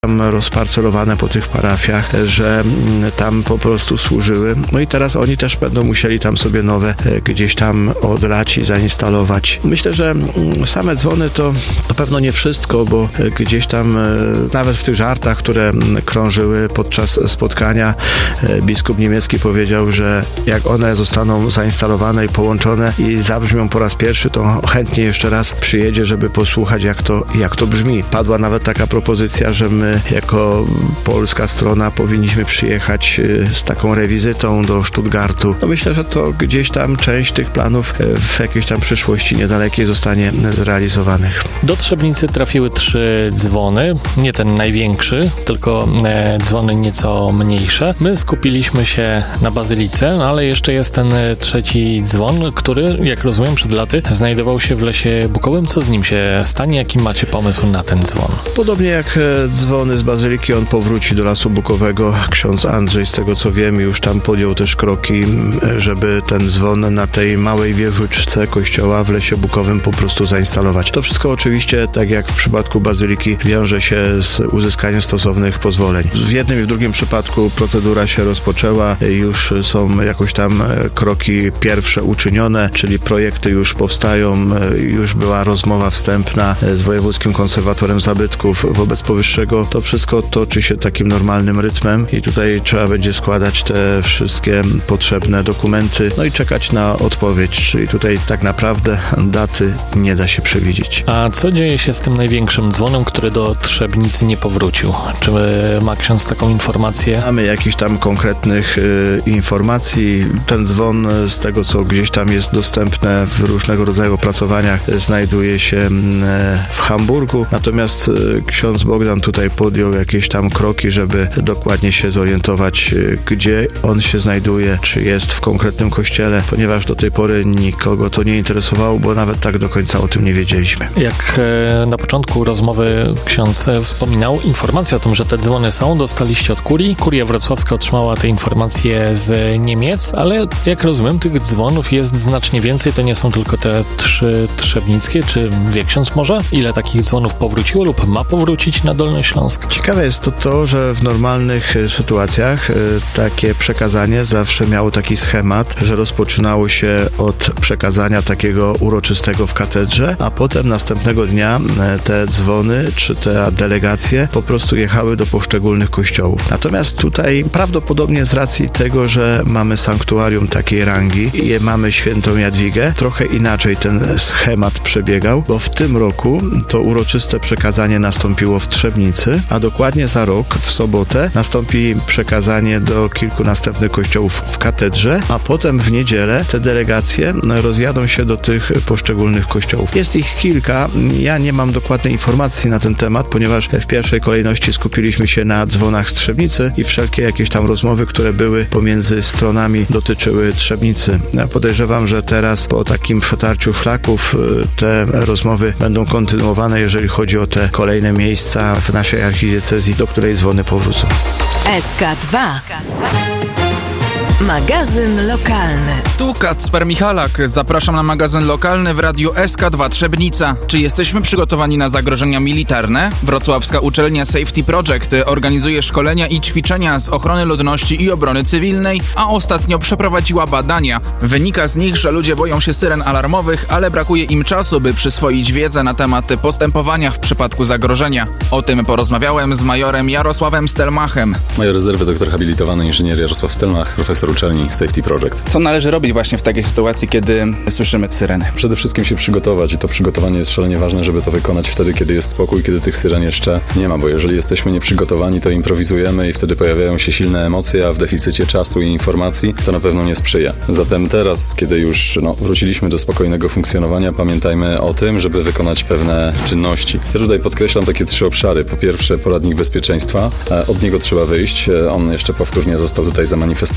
tam rozparcelowane po tych parafiach, że tam po prostu służyły. No i teraz oni też będą musieli tam sobie nowe gdzieś tam odlać i zainstalować. Myślę, że same dzwony to na pewno nie wszystko, bo gdzieś tam nawet w tych żartach, które krążyły podczas spotkania, biskup niemiecki powiedział, że jak one zostaną zainstalowane i połączone i zabrzmią po raz pierwszy, to chętnie jeszcze raz przyjedzie, żeby posłuchać, jak to brzmi. Padła nawet taka propozycja, że my jako polska strona powinniśmy przyjechać z taką rewizytą do Stuttgartu. No myślę, że to gdzieś tam część tych planów w jakiejś tam przyszłości niedalekiej zostanie zrealizowanych. Do Trzebnicy trafiły 3 dzwony, nie ten największy, tylko dzwony nieco mniejsze. My skupiliśmy się na bazylice, no ale jeszcze jest ten 3 dzwon, który, jak rozumiem, przed laty znajdował się w Lesie Bukowym. Co z nim się stanie? Jaki macie pomysł na ten dzwon? Podobnie jak dzwony z bazyliki, on powróci do Lasu Bukowego. Ksiądz Andrzej, z tego co wiem, już tam podjął też kroki, żeby ten dzwon na tej małej wieżyczce kościoła w Lesie Bukowym po prostu zainstalować. To wszystko oczywiście, tak jak w przypadku bazyliki, wiąże się z uzyskaniem stosownych pozwoleń. W jednym i w drugim przypadku procedura się rozpoczęła, już są jakoś tam kroki pierwsze uczynione, czyli projekty już powstają, już była rozmowa wstępna z Wojewódzkim Konserwatorem Zabytków. Wobec powyższego to wszystko toczy się takim normalnym rytmem i tutaj trzeba będzie składać te wszystkie potrzebne dokumenty, no i czekać na odpowiedź, czyli tutaj tak naprawdę daty nie da się przewidzieć. A co dzieje się z tym największym dzwonem, który do Trzebnicy nie powrócił? Czy ma ksiądz taką informację? Mamy jakichś tam konkretnych informacji. Ten dzwon, z tego co gdzieś tam jest dostępne w różnego rodzaju opracowaniach, znajduje się w Hamburgu. Natomiast ksiądz Bogdan tutaj podjął jakieś tam kroki, żeby dokładnie się zorientować, gdzie on się znajduje, czy jest w konkretnym kościele, ponieważ do tej pory nikogo to nie interesowało, bo nawet tak do końca o tym nie wiedzieliśmy. Jak na początku rozmowy ksiądz wspominał, informację o tym, że te dzwony są, dostaliście od kurii. Kuria wrocławska otrzymała te informacje z Niemiec, ale jak rozumiem, tych dzwonów jest znacznie więcej. To nie są tylko te 3 trzebnickie. Czy wie ksiądz może, ile takich dzwonów powróciło lub ma powrócić na Dolny Śląsk? Ciekawe jest to, że w normalnych sytuacjach takie przekazanie zawsze miało taki schemat, że rozpoczynało się od przekazania takiego uroczystego w katedrze, a potem następnego dnia te dzwony czy te delegacje po prostu jechały do poszczególnych kościołów. Natomiast tutaj prawdopodobnie z racji tego, że mamy sanktuarium takiej rangi i mamy świętą Jadwigę, trochę inaczej ten schemat przebiegał, bo w tym roku to uroczyste przekazanie nastąpiło w Trzebnicy, a dokładnie za rok, w sobotę, nastąpi przekazanie do kilku następnych kościołów w katedrze, a potem w niedzielę te delegacje rozjadą się do tych poszczególnych kościołów. Jest ich kilka, ja nie mam dokładnej informacji na ten temat, ponieważ w pierwszej kolejności skupiliśmy się na dzwonach z Trzebnicy i wszelkie jakieś tam rozmowy, które były pomiędzy stronami, dotyczyły Trzebnicy. Ja podejrzewam, że teraz po takim przetarciu szlaków te rozmowy będą kontynuowane, jeżeli chodzi o te kolejne miejsca w naszej archidiecezji, do której dzwony powrócą. SK2. Magazyn lokalny. Tu Kacper Michalak. Zapraszam na magazyn lokalny w radiu SK2 Trzebnica. Czy jesteśmy przygotowani na zagrożenia militarne? Wrocławska uczelnia Safety Project organizuje szkolenia i ćwiczenia z ochrony ludności i obrony cywilnej, a ostatnio przeprowadziła badania. Wynika z nich, że ludzie boją się syren alarmowych, ale brakuje im czasu, by przyswoić wiedzę na temat postępowania w przypadku zagrożenia. O tym porozmawiałem z majorem Jarosławem Stelmachem. Major rezerwy, doktor habilitowany inżynier Jarosław Stelmach, profesor uczelni Safety Project. Co należy robić właśnie w takiej sytuacji, kiedy słyszymy syreny? Przede wszystkim się przygotować i to przygotowanie jest szalenie ważne, żeby to wykonać wtedy, kiedy jest spokój, kiedy tych syren jeszcze nie ma, bo jeżeli jesteśmy nieprzygotowani, to improwizujemy i wtedy pojawiają się silne emocje, a w deficycie czasu i informacji to na pewno nie sprzyja. Zatem teraz, kiedy już wróciliśmy do spokojnego funkcjonowania, pamiętajmy o tym, żeby wykonać pewne czynności. Ja tutaj podkreślam takie 3 obszary. Po pierwsze, poradnik bezpieczeństwa. Od niego trzeba wyjść. On jeszcze powtórnie został tutaj zamanifestowany przez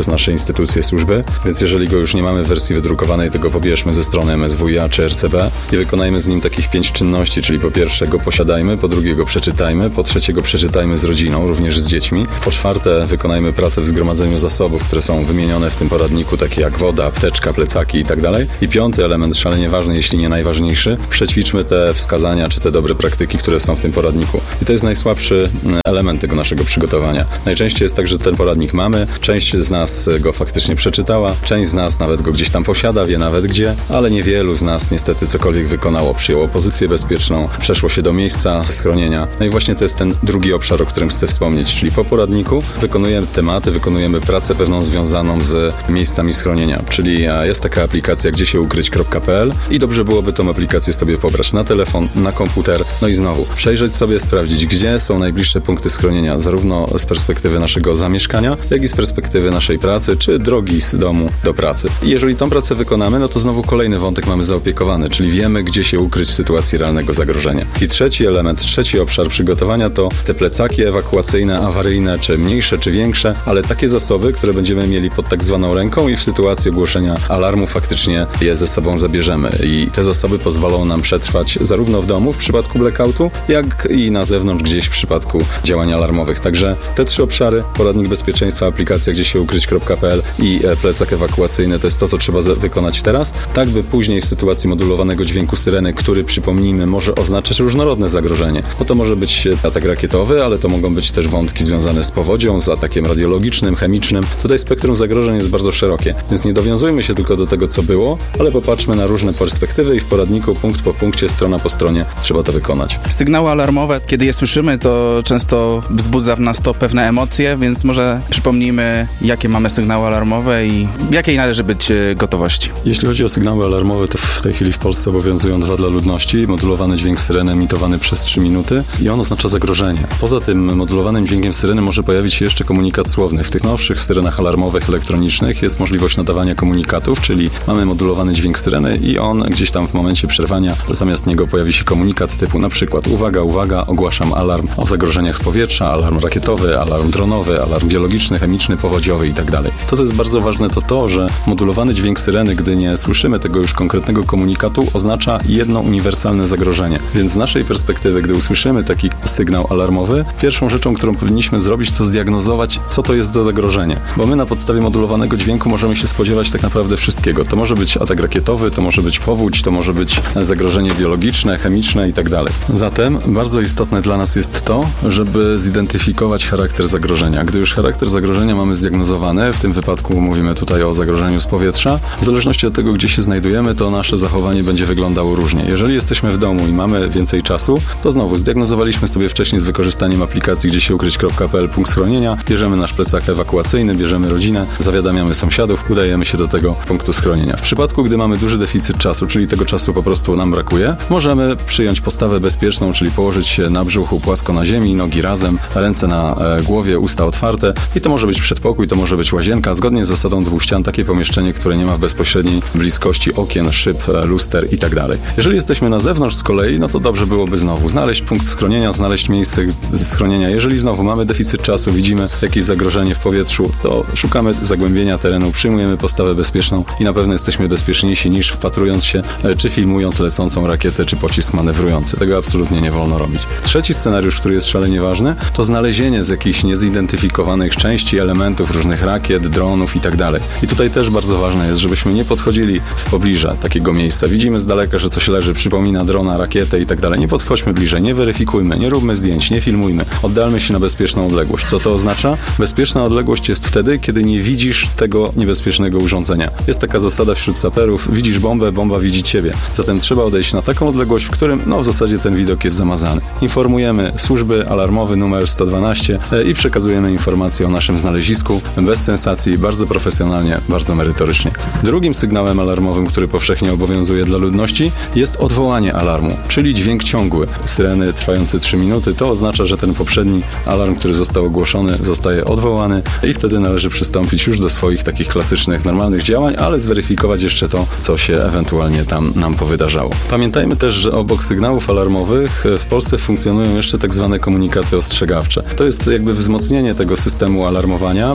przez nasze instytucje, służby, więc jeżeli go już nie mamy w wersji wydrukowanej, to go pobierzmy ze strony MSWiA czy RCB i wykonajmy z nim takich 5 czynności, czyli po pierwsze go posiadajmy, po drugie go przeczytajmy, po trzecie go przeczytajmy z rodziną, również z dziećmi, po czwarte wykonajmy pracę w zgromadzeniu zasobów, które są wymienione w tym poradniku, takie jak woda, apteczka, plecaki i tak dalej. I piąty element, szalenie ważny, jeśli nie najważniejszy, przećwiczmy te wskazania czy te dobre praktyki, które są w tym poradniku. I to jest najsłabszy element tego naszego przygotowania. Najczęściej jest tak, że ten poradnik mamy, część z nas go faktycznie przeczytała, część z nas nawet go gdzieś tam posiada, wie nawet gdzie, ale niewielu z nas niestety cokolwiek wykonało, przyjęło pozycję bezpieczną, przeszło się do miejsca schronienia. No i właśnie to jest ten drugi obszar, o którym chcę wspomnieć, czyli po poradniku wykonujemy tematy, wykonujemy pracę pewną związaną z miejscami schronienia, czyli jest taka aplikacja gdziesieuukryć.pl i dobrze byłoby tą aplikację sobie pobrać na telefon, na komputer, no i znowu przejrzeć sobie, sprawdzić, gdzie są najbliższe punkty schronienia, zarówno z perspektywy naszego zamieszkania, jak i z perspektywy naszej pracy, czy drogi z domu do pracy. I jeżeli tą pracę wykonamy, no to znowu kolejny wątek mamy zaopiekowany, czyli wiemy, gdzie się ukryć w sytuacji realnego zagrożenia. I trzeci element, trzeci obszar przygotowania to te plecaki ewakuacyjne, awaryjne, czy mniejsze, czy większe, ale takie zasoby, które będziemy mieli pod tak zwaną ręką i w sytuacji ogłoszenia alarmu faktycznie je ze sobą zabierzemy. I te zasoby pozwolą nam przetrwać zarówno w domu w przypadku blackoutu, jak i na zewnątrz gdzieś w przypadku działań alarmowych. Także te 3 obszary, poradnik bezpieczeństwa, aplikacja gdziesieuukryć.pl i plecak ewakuacyjny to jest to, co trzeba wykonać teraz, tak by później w sytuacji modulowanego dźwięku syreny, który przypomnijmy może oznaczać różnorodne zagrożenie. Bo to może być atak rakietowy, ale to mogą być też wątki związane z powodzią, z atakiem radiologicznym, chemicznym. Tutaj spektrum zagrożeń jest bardzo szerokie, więc nie dowiązujmy się tylko do tego, co było, ale popatrzmy na różne perspektywy i w poradniku punkt po punkcie, strona po stronie trzeba to wykonać. Sygnały alarmowe, kiedy je słyszymy, to często wzbudza w nas to pewne emocje, więc może przypomnijmy, jakie mamy sygnały alarmowe i w jakiej należy być gotowości. Jeśli chodzi o sygnały alarmowe, to w tej chwili w Polsce obowiązują 2 dla ludności. Modulowany dźwięk syreny emitowany przez 3 minuty i on oznacza zagrożenie. Poza tym modulowanym dźwiękiem syreny może pojawić się jeszcze komunikat słowny. W tych nowszych syrenach alarmowych elektronicznych jest możliwość nadawania komunikatów, czyli mamy modulowany dźwięk syreny i on gdzieś tam w momencie przerwania zamiast niego pojawi się komunikat typu na przykład uwaga, uwaga, ogłaszam alarm o zagrożeniach z powietrza, alarm rakietowy, alarm dronowy, alarm biologiczny, chemiczny, powodziowy i tak dalej. To, co jest bardzo ważne, to, że modulowany dźwięk syreny, gdy nie słyszymy tego już konkretnego komunikatu, oznacza jedno uniwersalne zagrożenie. Więc z naszej perspektywy, gdy usłyszymy taki sygnał alarmowy, pierwszą rzeczą, którą powinniśmy zrobić, to zdiagnozować, co to jest za zagrożenie. Bo my na podstawie modulowanego dźwięku możemy się spodziewać tak naprawdę wszystkiego. To może być atak rakietowy, to może być powódź, to może być zagrożenie biologiczne, chemiczne i tak dalej. Zatem bardzo istotne dla nas jest to, żeby zidentyfikować charakter zagrożenia. Gdy już charakter zagrożenia mamy zdiagnozowany, w tym wypadku mówimy tutaj o zagrożeniu z powietrza, w zależności od tego, gdzie się znajdujemy, to nasze zachowanie będzie wyglądało różnie. Jeżeli jesteśmy w domu i mamy więcej czasu, to znowu zdiagnozowaliśmy sobie wcześniej z wykorzystaniem aplikacji gdziesieuukryć.pl punkt schronienia, bierzemy nasz plecak ewakuacyjny, bierzemy rodzinę, zawiadamiamy sąsiadów, udajemy się do tego punktu schronienia. W przypadku, gdy mamy duży deficyt czasu, czyli tego czasu po prostu nam brakuje, możemy przyjąć postawę bezpieczną, czyli położyć się na brzuchu płasko na ziemi, nogi razem, ręce na głowie, usta otwarte i to może być przedpokój, to może być łazienka, zgodnie z zasadą 2 ścian, takie pomieszczenie, które nie ma w bezpośredniej bliskości okien, szyb, luster i tak dalej. Jeżeli jesteśmy na zewnątrz z kolei, no to dobrze byłoby znowu znaleźć punkt schronienia, znaleźć miejsce schronienia. Jeżeli znowu mamy deficyt czasu, widzimy jakieś zagrożenie w powietrzu, to szukamy zagłębienia terenu, przyjmujemy postawę bezpieczną i na pewno jesteśmy bezpieczniejsi niż wpatrując się czy filmując lecącą rakietę czy pocisk manewrujący. Tego absolutnie nie wolno robić. Trzeci scenariusz, który jest szalenie ważny, to znalezienie z jakichś niezidentyfikowanych części, elementów różnych rakiet, dronów i tak dalej. I tutaj też bardzo ważne jest, żebyśmy nie podchodzili w pobliże takiego miejsca. Widzimy z daleka, że coś leży, przypomina drona, rakietę i tak dalej. Nie podchodźmy bliżej, nie weryfikujmy, nie róbmy zdjęć, nie filmujmy. Oddalmy się na bezpieczną odległość. Co to oznacza? Bezpieczna odległość jest wtedy, kiedy nie widzisz tego niebezpiecznego urządzenia. Jest taka zasada wśród saperów, widzisz bombę, bomba widzi ciebie. Zatem trzeba odejść na taką odległość, w którym w zasadzie ten widok jest zamazany. Informujemy służby, alarmowy numer 112 i przekazujemy informacje o naszym znalezisku bez sensacji, bardzo profesjonalnie, bardzo merytorycznie. Drugim sygnałem alarmowym, który powszechnie obowiązuje dla ludności, jest odwołanie alarmu, czyli dźwięk ciągły. Syreny trwający 3 minuty, to oznacza, że ten poprzedni alarm, który został ogłoszony, zostaje odwołany i wtedy należy przystąpić już do swoich takich klasycznych, normalnych działań, ale zweryfikować jeszcze to, co się ewentualnie tam nam powydarzało. Pamiętajmy też, że obok sygnałów alarmowych w Polsce funkcjonują jeszcze tak zwane komunikaty ostrzegawcze. To jest jakby wzmocnienie tego systemu alarmowania poprzez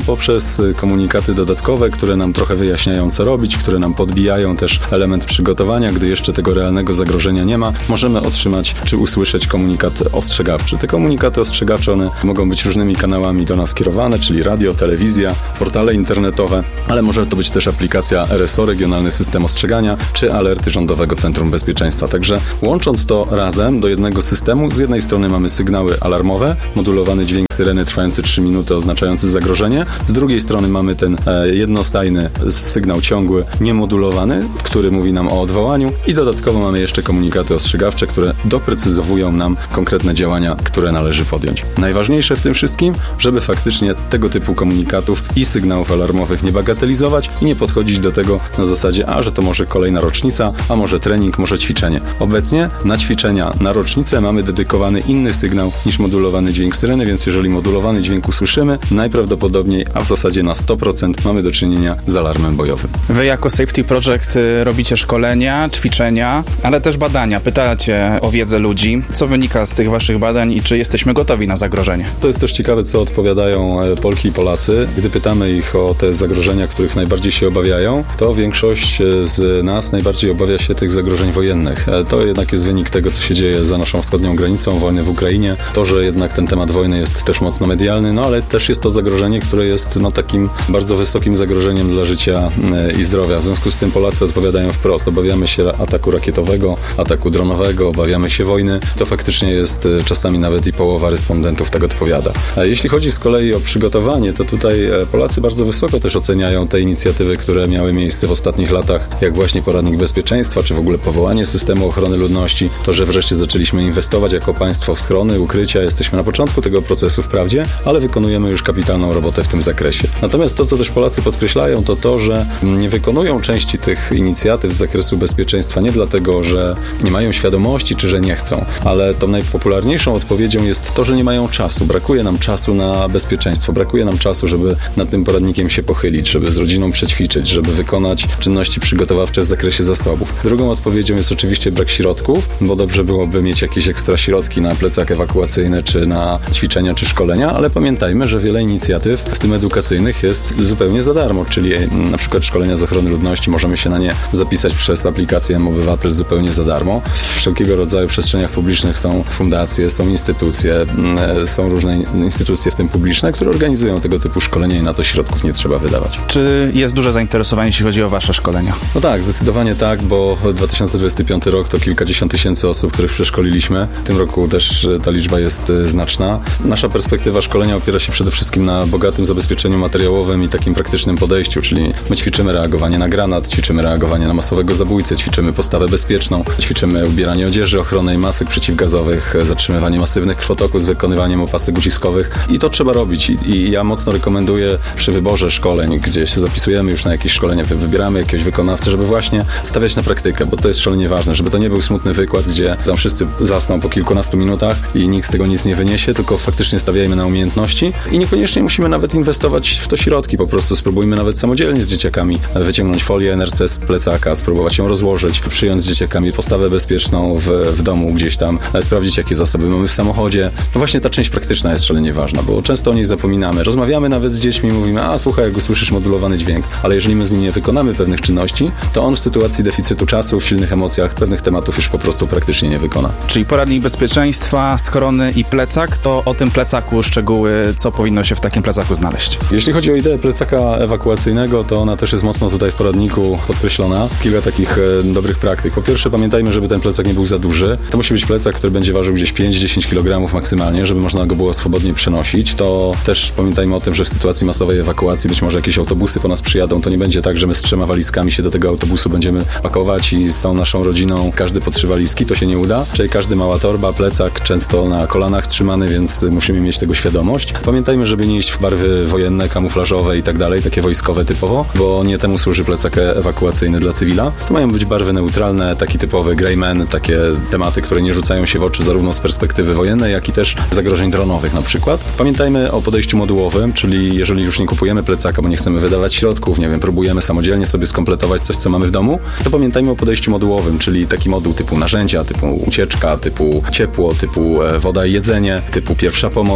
plus komunikaty dodatkowe, które nam trochę wyjaśniają, co robić, które nam podbijają też element przygotowania, gdy jeszcze tego realnego zagrożenia nie ma, możemy otrzymać czy usłyszeć komunikat ostrzegawczy. Te komunikaty ostrzegawcze, one mogą być różnymi kanałami do nas kierowane, czyli radio, telewizja, portale internetowe, ale może to być też aplikacja RSO, Regionalny System Ostrzegania, czy alerty Rządowego Centrum Bezpieczeństwa. Także łącząc to razem do jednego systemu, z jednej strony mamy sygnały alarmowe, modulowany dźwięk syreny trwający 3 minuty oznaczający zagrożenie, z drugiej strony mamy ten jednostajny sygnał ciągły, niemodulowany, który mówi nam o odwołaniu i dodatkowo mamy jeszcze komunikaty ostrzegawcze, które doprecyzowują nam konkretne działania, które należy podjąć. Najważniejsze w tym wszystkim, żeby faktycznie tego typu komunikatów i sygnałów alarmowych nie bagatelizować i nie podchodzić do tego na zasadzie, że to może kolejna rocznica, a może trening, może ćwiczenie. Obecnie na ćwiczenia, na rocznicę mamy dedykowany inny sygnał niż modulowany dźwięk syreny, więc jeżeli modulowany dźwięk usłyszymy, najprawdopodobniej, a w zasadzie na 100% mamy do czynienia z alarmem bojowym. Wy jako Safety Project robicie szkolenia, ćwiczenia, ale też badania. Pytacie o wiedzę ludzi. Co wynika z tych waszych badań i czy jesteśmy gotowi na zagrożenie? To jest też ciekawe, co odpowiadają Polki i Polacy. Gdy pytamy ich o te zagrożenia, których najbardziej się obawiają, to większość z nas najbardziej obawia się tych zagrożeń wojennych. To jednak jest wynik tego, co się dzieje za naszą wschodnią granicą, wojny w Ukrainie. To, że jednak ten temat wojny jest też mocno medialny, ale też jest to zagrożenie, które jest takim bardzo wysokim zagrożeniem dla życia i zdrowia. W związku z tym Polacy odpowiadają wprost. Obawiamy się ataku rakietowego, ataku dronowego, obawiamy się wojny. To faktycznie jest czasami nawet i połowa respondentów tak odpowiada. A jeśli chodzi z kolei o przygotowanie, to tutaj Polacy bardzo wysoko też oceniają te inicjatywy, które miały miejsce w ostatnich latach, jak właśnie poradnik bezpieczeństwa, czy w ogóle powołanie systemu ochrony ludności, to, że wreszcie zaczęliśmy inwestować jako państwo w schrony, ukrycia. Jesteśmy na początku tego procesu wprawdzie, ale wykonujemy już kapitalną robotę w tym zakresie. Natomiast to, co też Polacy podkreślają, to, że nie wykonują części tych inicjatyw z zakresu bezpieczeństwa nie dlatego, że nie mają świadomości, czy że nie chcą, ale tą najpopularniejszą odpowiedzią jest to, że nie mają czasu. Brakuje nam czasu na bezpieczeństwo, brakuje nam czasu, żeby nad tym poradnikiem się pochylić, żeby z rodziną przećwiczyć, żeby wykonać czynności przygotowawcze w zakresie zasobów. Drugą odpowiedzią jest oczywiście brak środków, bo dobrze byłoby mieć jakieś ekstra środki na plecak ewakuacyjny, czy na ćwiczenia, czy szkolenia, ale pamiętajmy, że wiele inicjatyw, w tym edukacyjnych, jest zupełnie za darmo, czyli na przykład szkolenia z ochrony ludności, możemy się na nie zapisać przez aplikację M-Obywatel zupełnie za darmo. W wszelkiego rodzaju przestrzeniach publicznych są fundacje, są instytucje, są różne instytucje, w tym publiczne, które organizują tego typu szkolenia i na to środków nie trzeba wydawać. Czy jest duże zainteresowanie, jeśli chodzi o wasze szkolenia? No tak, zdecydowanie tak, bo 2025 rok to kilkadziesiąt tysięcy osób, których przeszkoliliśmy. W tym roku też ta liczba jest znaczna. Nasza perspektywa szkolenia opiera się przede wszystkim na bogatym zabezpieczeniu materiałowym i takim praktycznym podejściu, czyli my ćwiczymy reagowanie na granat, ćwiczymy reagowanie na masowego zabójcę, ćwiczymy postawę bezpieczną, ćwiczymy ubieranie odzieży ochronnej, masek przeciwgazowych, zatrzymywanie masywnych krwotoków z wykonywaniem opasek uciskowych i to trzeba robić. I ja mocno rekomenduję przy wyborze szkoleń, gdzie się zapisujemy już na jakieś szkolenie, wybieramy jakiegoś wykonawcę, żeby właśnie stawiać na praktykę, bo to jest szalenie ważne, żeby to nie był smutny wykład, gdzie tam wszyscy zasną po kilkunastu minutach i nikt z tego nic nie wyniesie, tylko faktycznie stawiajmy na umiejętności i niekoniecznie musimy nawet inwestować w to środki, po prostu spróbujmy nawet samodzielnie z dzieciakami wyciągnąć folię NRC z plecaka, spróbować ją rozłożyć, przyjąć z dzieciakami postawę bezpieczną w domu gdzieś tam, sprawdzić jakie zasoby mamy w samochodzie. No właśnie ta część praktyczna jest szalenie ważna, bo często o niej zapominamy. Rozmawiamy nawet z dziećmi i mówimy, słuchaj, jak usłyszysz modulowany dźwięk, ale jeżeli my z nim nie wykonamy pewnych czynności, to on w sytuacji deficytu czasu, w silnych emocjach pewnych tematów już po prostu praktycznie nie wykona. Czyli poradnik bezpieczeństwa, schrony i plecak, to o tym plecaku szczegóły, co powinno się w takim plecaku znaleźć. Jeśli chodzi o ideę plecaka ewakuacyjnego, to ona też jest mocno tutaj w poradniku podkreślona. Kilka takich dobrych praktyk. Po pierwsze, pamiętajmy, żeby ten plecak nie był za duży. To musi być plecak, który będzie ważył gdzieś 5-10 kg maksymalnie, żeby można go było swobodnie przenosić. To też pamiętajmy o tym, że w sytuacji masowej ewakuacji być może jakieś autobusy po nas przyjadą. To nie będzie tak, że my z 3 walizkami się do tego autobusu będziemy pakować i z całą naszą rodziną każdy po 3 walizki. To się nie uda. Czyli każdy mała torba, plecak, często na kolanach trzymany, więc musimy mieć tego świadomość. Pamiętajmy, żeby nie iść w barwy wojenne, kamuflażowe i tak dalej, takie wojskowe typowo, bo nie temu służy plecak ewakuacyjny dla cywila. To mają być barwy neutralne, taki typowy greyman, takie tematy, które nie rzucają się w oczy zarówno z perspektywy wojennej, jak i też zagrożeń dronowych na przykład. Pamiętajmy o podejściu modułowym, czyli jeżeli już nie kupujemy plecaka, bo nie chcemy wydawać środków, nie wiem, próbujemy samodzielnie sobie skompletować coś, co mamy w domu, to pamiętajmy o podejściu modułowym, czyli taki moduł typu narzędzia, typu ucieczka, typu ciepło, typu woda i jedzenie, typu pierwsza pomoc,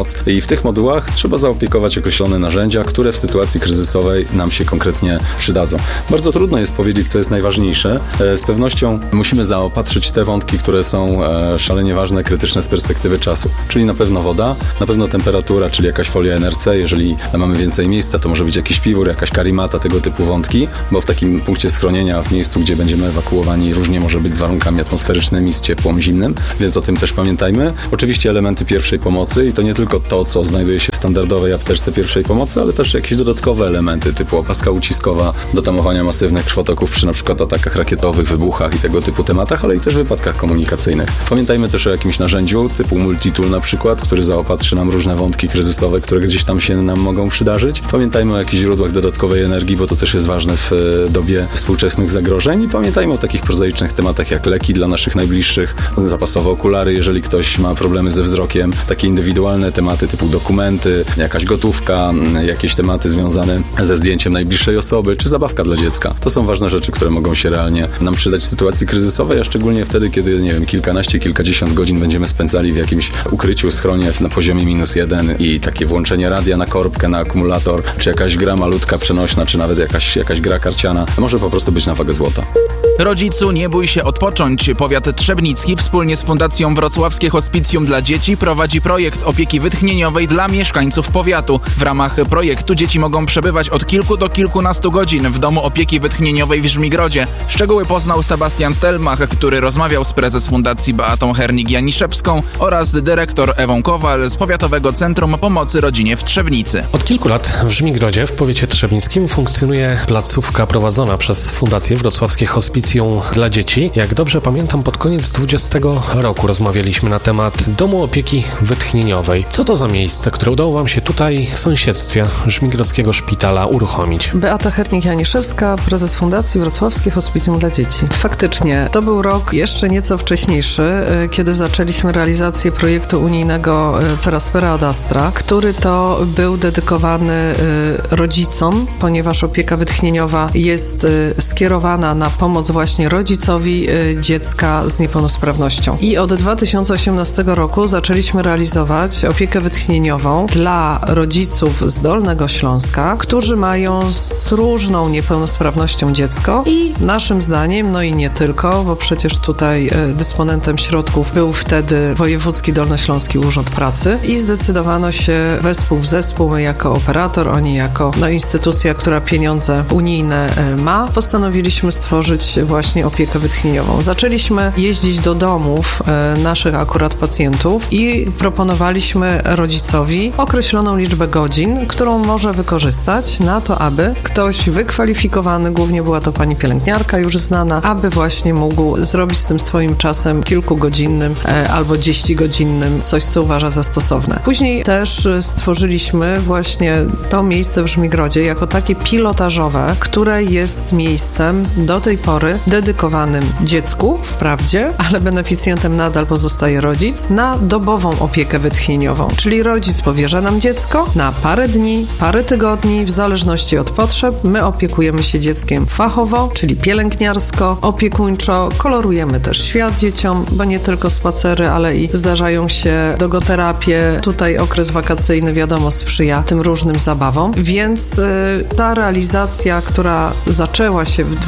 pomoc i w tych modułach trzeba zaopiekować określone narzędzia, które w sytuacji kryzysowej nam się konkretnie przydadzą. Bardzo trudno jest powiedzieć, co jest najważniejsze. Z pewnością musimy zaopatrzyć te wątki, które są szalenie ważne, krytyczne z perspektywy czasu. Czyli na pewno woda, na pewno temperatura, czyli jakaś folia NRC. Jeżeli mamy więcej miejsca, to może być jakiś piwór, jakaś karimata, tego typu wątki, bo w takim punkcie schronienia, w miejscu, gdzie będziemy ewakuowani, różnie może być z warunkami atmosferycznymi, z ciepłem zimnym, więc o tym też pamiętajmy. Oczywiście elementy pierwszej pomocy i to nie tylko to, co znajduje się w standardowej apteczce pierwszej pomocy, ale też jakieś dodatkowe elementy typu opaska uciskowa do tamowania masywnych krwotoków przy na przykład atakach rakietowych, wybuchach i tego typu tematach, ale i też wypadkach komunikacyjnych. Pamiętajmy też o jakimś narzędziu typu multitool na przykład, który zaopatrzy nam różne wątki kryzysowe, które gdzieś tam się nam mogą przydarzyć. Pamiętajmy o jakichś źródłach dodatkowej energii, bo to też jest ważne w dobie współczesnych zagrożeń i pamiętajmy o takich prozaicznych tematach jak leki dla naszych najbliższych, zapasowe okulary, jeżeli ktoś ma problemy ze wzrokiem, takie indywidualne tematy typu dokumenty, jakaś gotówka, jakieś tematy związane ze zdjęciem najbliższej osoby, czy zabawka dla dziecka. To są ważne rzeczy, które mogą się realnie nam przydać w sytuacji kryzysowej, a szczególnie wtedy, kiedy, nie wiem, kilkanaście, kilkadziesiąt godzin będziemy spędzali w jakimś ukryciu, schronie na poziomie -1 i takie włączenie radia na korbkę, na akumulator, czy jakaś gra malutka, przenośna, czy nawet jakaś gra karciana, może po prostu być na wagę złota. Rodzicu, nie bój się odpocząć. Powiat trzebnicki wspólnie z Fundacją Wrocławskie Hospicjum dla Dzieci prowadzi projekt opieki wytchnieniowej dla mieszkańców powiatu. W ramach projektu dzieci mogą przebywać od kilku do kilkunastu godzin w domu opieki wytchnieniowej w Żmigrodzie. Szczegóły poznał Sebastian Stelmach, który rozmawiał z prezes Fundacji Beatą Hernig-Janiszewską oraz dyrektor Ewą Kowal z Powiatowego Centrum Pomocy Rodzinie w Trzebnicy. Od kilku lat w Żmigrodzie w powiecie trzebnickim funkcjonuje placówka prowadzona przez Fundację Wrocławskie Hospicjum dla Dzieci. Jak dobrze pamiętam, pod koniec 2020 roku rozmawialiśmy na temat domu opieki wytchnieniowej. Co to za miejsce, które udało Wam się tutaj w sąsiedztwie Żmigrodzkiego Szpitala uruchomić? Beata Hernig-Janiszewska, prezes Fundacji Wrocławskie Hospicjum dla Dzieci. Faktycznie, to był rok jeszcze nieco wcześniejszy, kiedy zaczęliśmy realizację projektu unijnego Per Aspera ad Astra, który to był dedykowany rodzicom, ponieważ opieka wytchnieniowa jest skierowana na pomoc właśnie rodzicowi dziecka z niepełnosprawnością. I od 2018 roku zaczęliśmy realizować opiekę wytchnieniową dla rodziców z Dolnego Śląska, którzy mają z różną niepełnosprawnością dziecko i naszym zdaniem, no i nie tylko, bo przecież tutaj dysponentem środków był wtedy Wojewódzki Dolnośląski Urząd Pracy i zdecydowano się wespół w zespół, my jako operator, oni jako instytucja, która pieniądze unijne ma, postanowiliśmy stworzyć właśnie opiekę wytchnieniową. Zaczęliśmy jeździć do domów naszych akurat pacjentów i proponowaliśmy rodzicowi określoną liczbę godzin, którą może wykorzystać na to, aby ktoś wykwalifikowany, głównie była to pani pielęgniarka już znana, aby właśnie mógł zrobić z tym swoim czasem kilkugodzinnym albo 10-godzinnym coś, co uważa za stosowne. Później też stworzyliśmy właśnie to miejsce w Żmigrodzie jako takie pilotażowe, które jest miejscem do tej pory dedykowanym dziecku, wprawdzie, ale beneficjentem nadal pozostaje rodzic, na dobową opiekę wytchnieniową. Czyli rodzic powierza nam dziecko na parę dni, parę tygodni, w zależności od potrzeb. My opiekujemy się dzieckiem fachowo, czyli pielęgniarsko, opiekuńczo, kolorujemy też świat dzieciom, bo nie tylko spacery, ale i zdarzają się dogoterapie. Tutaj okres wakacyjny, wiadomo, sprzyja tym różnym zabawom, więc ta realizacja, która zaczęła się w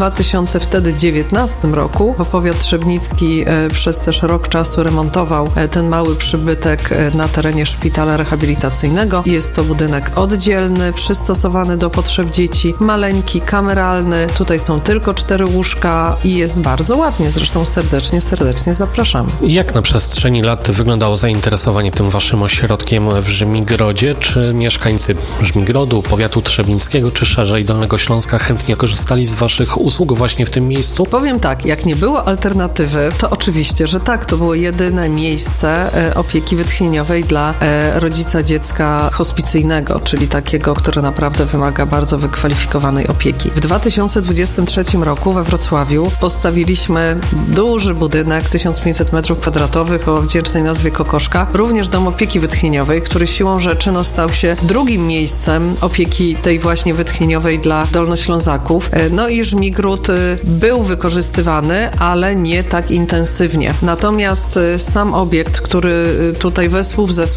2019 roku, bo powiat trzebnicki przez też rok czasu remontował ten mały przybytek na terenie szpitala rehabilitacyjnego. Jest to budynek oddzielny, przystosowany do potrzeb dzieci, maleńki, kameralny. Tutaj są tylko 4 łóżka i jest bardzo ładnie. Zresztą serdecznie zapraszamy. Jak na przestrzeni lat wyglądało zainteresowanie tym waszym ośrodkiem w Żmigrodzie? Czy mieszkańcy Żmigrodu, powiatu trzebnickiego, czy szerzej Dolnego Śląska chętnie korzystali z waszych usług właśnie w tym miejscu? Powiem tak, jak nie było alternatywy, to oczywiście, że tak, to było jedyne miejsce opieki wytchnieniowej dla rodzica dziecka hospicyjnego, czyli takiego, które naprawdę wymaga bardzo wykwalifikowanej opieki. W 2023 roku we Wrocławiu postawiliśmy duży budynek, 1500 m2 o wdzięcznej nazwie Kokoszka, również dom opieki wytchnieniowej, który siłą rzeczy stał się drugim miejscem opieki tej właśnie wytchnieniowej dla Dolnoślązaków. No i Żmigród był wykorzystywany, ale nie tak intensywnie. Natomiast sam obiekt, który tutaj wespół w zespół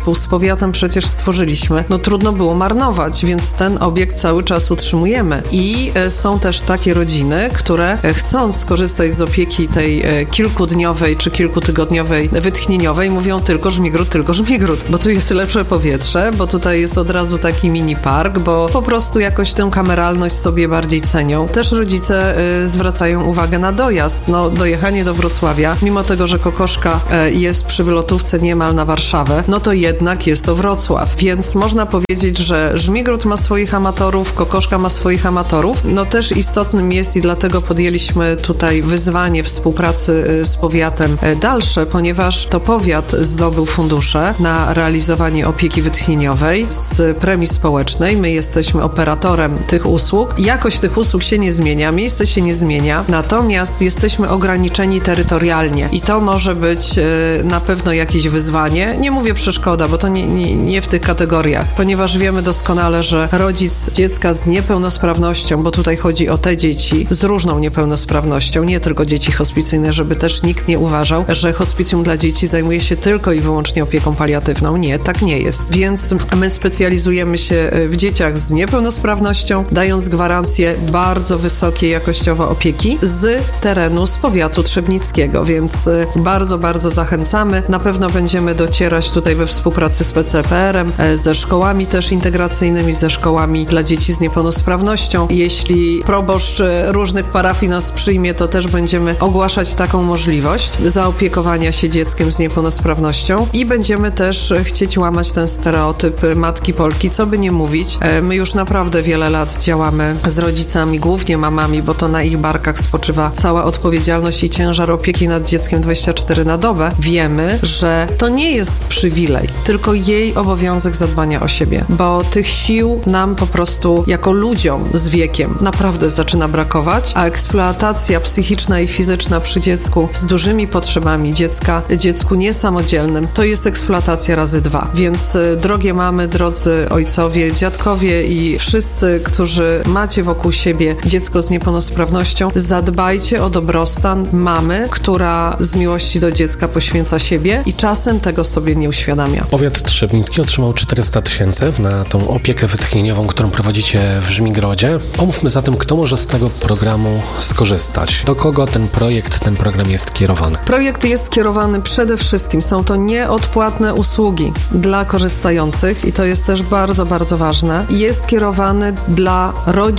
zespół z powiatem przecież stworzyliśmy, no trudno było marnować, więc ten obiekt cały czas utrzymujemy. I są też takie rodziny, które chcąc skorzystać z opieki tej kilkudniowej czy kilkutygodniowej wytchnieniowej, mówią tylko żmigród, bo tu jest lepsze powietrze, bo tutaj jest od razu taki mini park, bo po prostu jakoś tę kameralność sobie bardziej cenią. Też rodzice zwracają uwagę na dojazd. No, dojechanie do Wrocławia, mimo tego, że Kokoszka jest przy wylotówce niemal na Warszawę, no to jednak jest to Wrocław. Więc można powiedzieć, że Żmigród ma swoich amatorów, Kokoszka ma swoich amatorów. No też istotnym jest i dlatego podjęliśmy tutaj wyzwanie współpracy z powiatem dalsze, ponieważ to powiat zdobył fundusze na realizowanie opieki wytchnieniowej z premii społecznej. My jesteśmy operatorem tych usług. Jakość tych usług się nie zmienia, miejsce się nie zmienia, natomiast jesteśmy ograniczeni terytorialnie i to może być na pewno jakieś wyzwanie. Nie mówię przeszkoda, bo to nie w tych kategoriach, ponieważ wiemy doskonale, że rodzic dziecka z niepełnosprawnością, bo tutaj chodzi o te dzieci z różną niepełnosprawnością, nie tylko dzieci hospicyjne, żeby też nikt nie uważał, że hospicjum dla dzieci zajmuje się tylko i wyłącznie opieką paliatywną. Nie, tak nie jest. Więc my specjalizujemy się w dzieciach z niepełnosprawnością, dając gwarancję bardzo wysokiej jakościowo opieki z terenu, z powiatu trzebnickiego, więc bardzo, bardzo zachęcamy. Na pewno będziemy docierać tutaj we współpracy z PCPR-em, ze szkołami też integracyjnymi, ze szkołami dla dzieci z niepełnosprawnością. Jeśli proboszcz różnych parafii nas przyjmie, to też będziemy ogłaszać taką możliwość zaopiekowania się dzieckiem z niepełnosprawnością i będziemy też chcieć łamać ten stereotyp matki Polki, co by nie mówić. My już naprawdę wiele lat działamy z rodzicami, głównie mamami, bo to na ich barkach spoczywa cała odpowiedzialność i ciężar opieki nad dzieckiem 24 na dobę. Wiemy, że to nie jest przywilej, tylko jej obowiązek zadbania o siebie, bo tych sił nam po prostu jako ludziom z wiekiem naprawdę zaczyna brakować, a eksploatacja psychiczna i fizyczna przy dziecku z dużymi potrzebami dziecku niesamodzielnym, to jest eksploatacja razy 2. Więc drogie mamy, drodzy ojcowie, dziadkowie i wszyscy, którzy macie wokół siebie dziecko z niepełnosprawnością, zadbajcie o dobrostan mamy, która z miłości do dziecka poświęca siebie i czasem tego sobie nie uświadamia. Powiat trzebnicki otrzymał 400 000 na tą opiekę wytchnieniową, którą prowadzicie w Żmigrodzie. Pomówmy zatem, kto może z tego programu skorzystać. Do kogo ten program jest kierowany? Projekt jest kierowany przede wszystkim, są to nieodpłatne usługi dla korzystających i to jest też bardzo, bardzo ważne. Jest kierowany do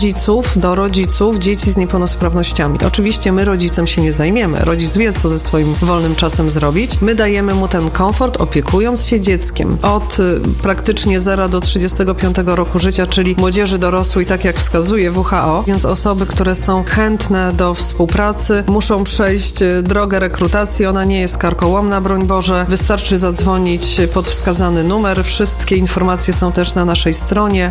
rodziców dzieci z niepełnosprawnościami. Oczywiście my rodzicem się nie zajmiemy. Rodzic wie, co ze swoim wolnym czasem zrobić. My dajemy mu ten komfort, opiekując się dzieckiem od praktycznie 0 do 35 roku życia, czyli młodzieży dorosłej, tak jak wskazuje WHO, więc osoby, które są chętne do współpracy, muszą przejść drogę rekrutacji. Ona nie jest karkołomna, broń Boże. Wystarczy zadzwonić pod wskazany numer. Wszystkie informacje są też na naszej stronie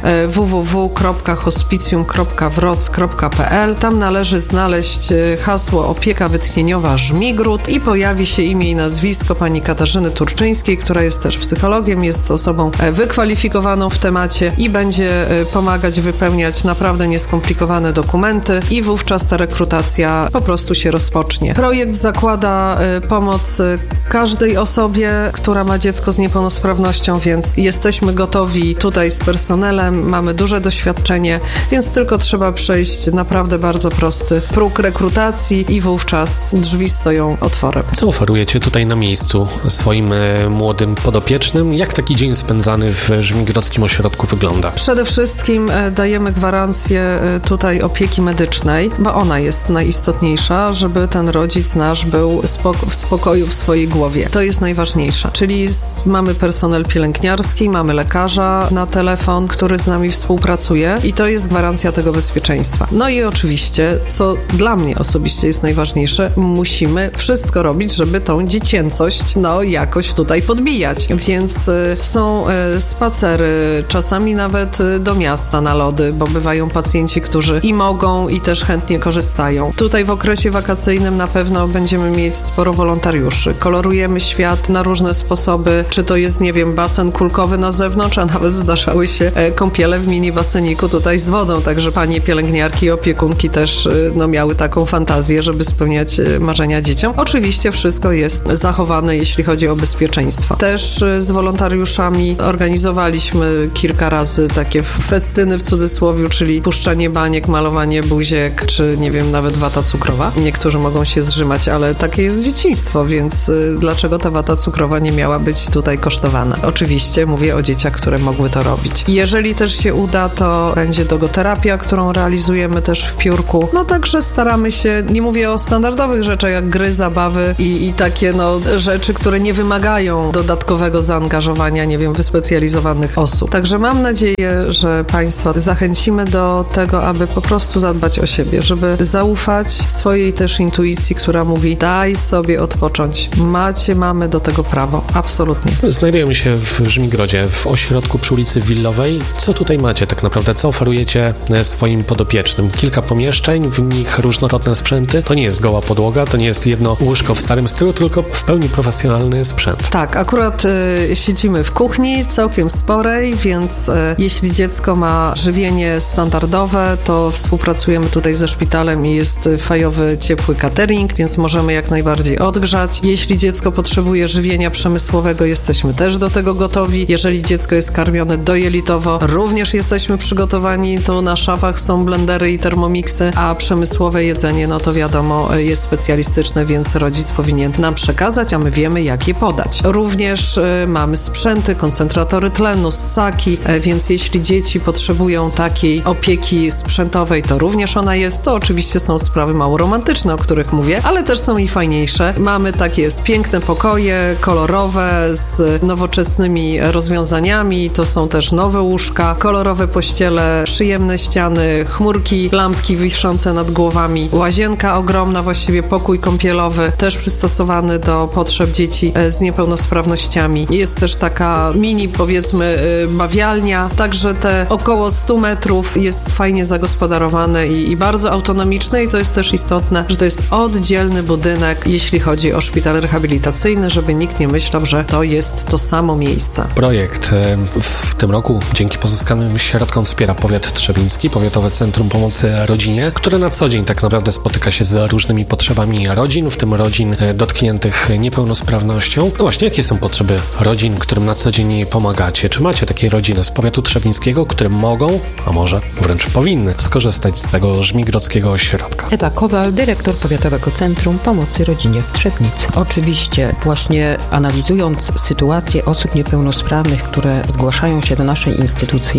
www.hospicjum.wroc.pl. Tam należy znaleźć hasło opieka wytchnieniowa Żmigród i pojawi się imię i nazwisko pani Katarzyny Turczyńskiej, która jest też psychologiem, jest osobą wykwalifikowaną w temacie i będzie pomagać wypełniać naprawdę nieskomplikowane dokumenty i wówczas ta rekrutacja po prostu się rozpocznie. Projekt zakłada pomoc każdej osobie, która ma dziecko z niepełnosprawnością, więc jesteśmy gotowi tutaj z personelem, mamy duże doświadczenie, więc tylko trzeba przejść naprawdę bardzo prosty próg rekrutacji i wówczas drzwi stoją otworem. Co oferujecie tutaj na miejscu swoim młodym podopiecznym? Jak taki dzień spędzany w Żmigrodzkim Ośrodku wygląda? Przede wszystkim dajemy gwarancję tutaj opieki medycznej, bo ona jest najistotniejsza, żeby ten rodzic nasz był w spokoju w swojej głowie. To jest najważniejsze. Czyli mamy personel pielęgniarski, mamy lekarza na telefon, który z nami współpracuje i to jest gwarancja tego bezpieczeństwa. No i oczywiście, co dla mnie osobiście jest najważniejsze, musimy wszystko robić, żeby tą dziecięcość jakoś tutaj podbijać. Więc są spacery, czasami nawet do miasta na lody, bo bywają pacjenci, którzy i mogą, i też chętnie korzystają. Tutaj w okresie wakacyjnym na pewno będziemy mieć sporo wolontariuszy. Kolorujemy świat na różne sposoby, czy to jest, basen kulkowy na zewnątrz, a nawet zdarzały się kąpiele w mini baseniku tutaj z wodą, także panie pielęgniarki i opiekunki też miały taką fantazję, żeby spełniać marzenia dzieciom. Oczywiście wszystko jest zachowane, jeśli chodzi o bezpieczeństwo. Też z wolontariuszami organizowaliśmy kilka razy takie festyny w cudzysłowie, czyli puszczanie baniek, malowanie buziek, czy nie wiem, nawet wata cukrowa. Niektórzy mogą się zrzymać, ale takie jest dzieciństwo, więc dlaczego ta wata cukrowa nie miała być tutaj kosztowana? Oczywiście mówię o dzieciach, które mogły to robić. Jeżeli też się uda, to będzie dogoterapia, którą realizujemy też w Piórku. No także staramy się, nie mówię o standardowych rzeczach jak gry, zabawy i takie rzeczy, które nie wymagają dodatkowego zaangażowania, nie wiem, wyspecjalizowanych osób. Także mam nadzieję, że Państwa zachęcimy do tego, aby po prostu zadbać o siebie, żeby zaufać swojej też intuicji, która mówi: daj sobie odpocząć. Mamy do tego prawo. Absolutnie. Znajdujemy się w Żmigrodzie, w ośrodku przy ulicy Willowej. Co tutaj macie tak naprawdę? Co oferujecie swoim podopiecznym? Kilka pomieszczeń, w nich różnorodne sprzęty. To nie jest goła podłoga, to nie jest jedno łóżko w starym stylu, tylko w pełni profesjonalny sprzęt. Tak, akurat siedzimy w kuchni, całkiem sporej, więc jeśli dziecko ma żywienie standardowe, to współpracujemy tutaj ze szpitalem i jest fajowy, ciepły catering, więc możemy jak najbardziej odgrzać. Jeśli dziecko potrzebuje żywienia przemysłowego, jesteśmy też do tego gotowi. Jeżeli dziecko jest karmione dojelitowo, również jesteśmy przygotowani. Tu na szafach są blendery i termomiksy, a przemysłowe jedzenie, to wiadomo, jest specjalistyczne, więc rodzic powinien nam przekazać, a my wiemy, jak je podać. Również mamy sprzęty, koncentratory tlenu, ssaki, więc jeśli dzieci potrzebują takiej opieki sprzętowej, to również ona jest. To oczywiście są sprawy mało romantyczne, o których mówię, ale też są i fajniejsze. Mamy takie piękne pokoje, kolorowe, z nowoczesnymi rozwiązaniami. To są też nowe łóżka, kolorowe pościele, przyjemne ściany, chmurki, lampki wiszące nad głowami, łazienka ogromna, właściwie pokój kąpielowy, też przystosowany do potrzeb dzieci z niepełnosprawnościami. Jest też taka mini, powiedzmy, bawialnia, także te około 100 metrów jest fajnie zagospodarowane i bardzo autonomiczne, i to jest też istotne, że to jest oddzielny budynek, jeśli chodzi o szpital rehabilitacyjny, żeby nikt nie myślał, że to jest to samo miejsce. Projekt w tym roku dzięki pozyskanym środkom wspiera powiat trzebiński, Powiatowe Centrum Pomocy Rodzinie, które na co dzień tak naprawdę spotyka się z różnymi potrzebami rodzin, w tym rodzin dotkniętych niepełnosprawnością. No właśnie, jakie są potrzeby rodzin, którym na co dzień pomagacie? Czy macie takie rodziny z powiatu trzebińskiego, które mogą, a może wręcz powinny skorzystać z tego żmigrodzkiego ośrodka? Ewa Kowal, dyrektor Powiatowego Centrum Pomocy Rodzinie w Trzebnicy. Oczywiście właśnie analizując sytuację osób niepełnosprawnych, które zgłaszają się do naszej instytucji,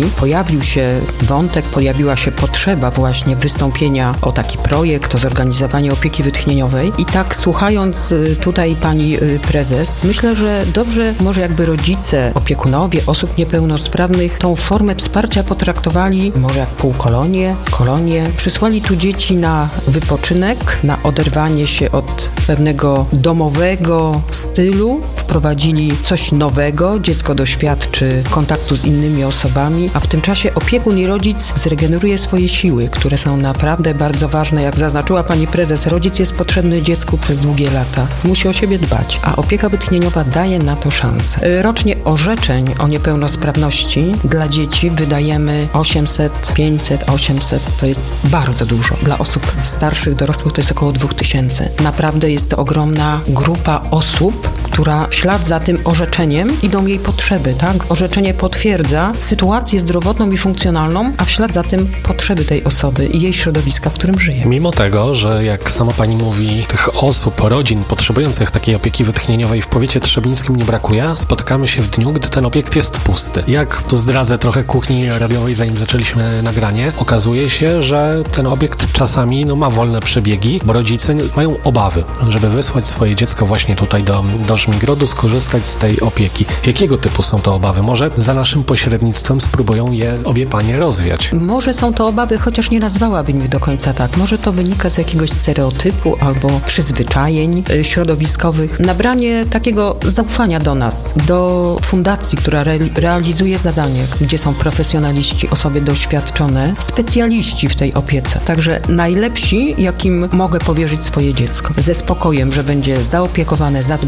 pojawiła się potrzeba właśnie wystąpienia o taki projekt, o zorganizowanie opieki wytchnieniowej. I tak słuchając tutaj pani prezes, myślę, że dobrze może jakby rodzice, opiekunowie osób niepełnosprawnych tą formę wsparcia potraktowali może jak półkolonie, przysłali tu dzieci na wypoczynek, na oderwanie się od pewnego domowego stylu, wprowadzili coś nowego, dziecko doświadczy kontaktu z innymi osobami, a w tym czasie opiekun i rodzic zregeneruje swoje siły, które są naprawdę bardzo ważne. Jak zaznaczyła pani prezes, rodzic jest potrzebny dziecku przez długie lata. Musi o siebie dbać, a opieka wytchnieniowa daje na to szansę. Rocznie orzeczeń o niepełnosprawności dla dzieci wydajemy 800, 500, 800. To jest bardzo dużo. Dla osób starszych, dorosłych to jest około 2000. Naprawdę jest to ogromna grupa osób, która w ślad za tym orzeczeniem idą jej potrzeby, tak? Orzeczenie potwierdza sytuację zdrowotną i funkcjonalną, a w ślad za tym potrzeby tej osoby i jej środowiska, w którym żyje. Mimo tego, że jak sama pani mówi, tych osób, rodzin potrzebujących takiej opieki wytchnieniowej w powiecie trzebińskim nie brakuje, spotykamy się w dniu, gdy ten obiekt jest pusty. Jak tu zdradzę trochę kuchni radiowej, zanim zaczęliśmy nagranie, okazuje się, że ten obiekt czasami ma wolne przebiegi, bo rodzice mają obawy, żeby wysłać swoje dziecko właśnie tutaj do Żmigrodu, skorzystać z tej opieki. Jakiego typu są to obawy? Może za naszym pośrednictwem spróbują je obie panie rozwiać. Może są to obawy, chociaż nie nazwałabym ich do końca tak. Może to wynika z jakiegoś stereotypu albo przyzwyczajeń środowiskowych. Nabranie takiego zaufania do nas, do fundacji, która realizuje zadanie, gdzie są profesjonaliści, osoby doświadczone, specjaliści w tej opiece. Także najlepsi, jakim mogę powierzyć swoje dziecko. Ze spokojem, że będzie zaopiekowane, zadbane,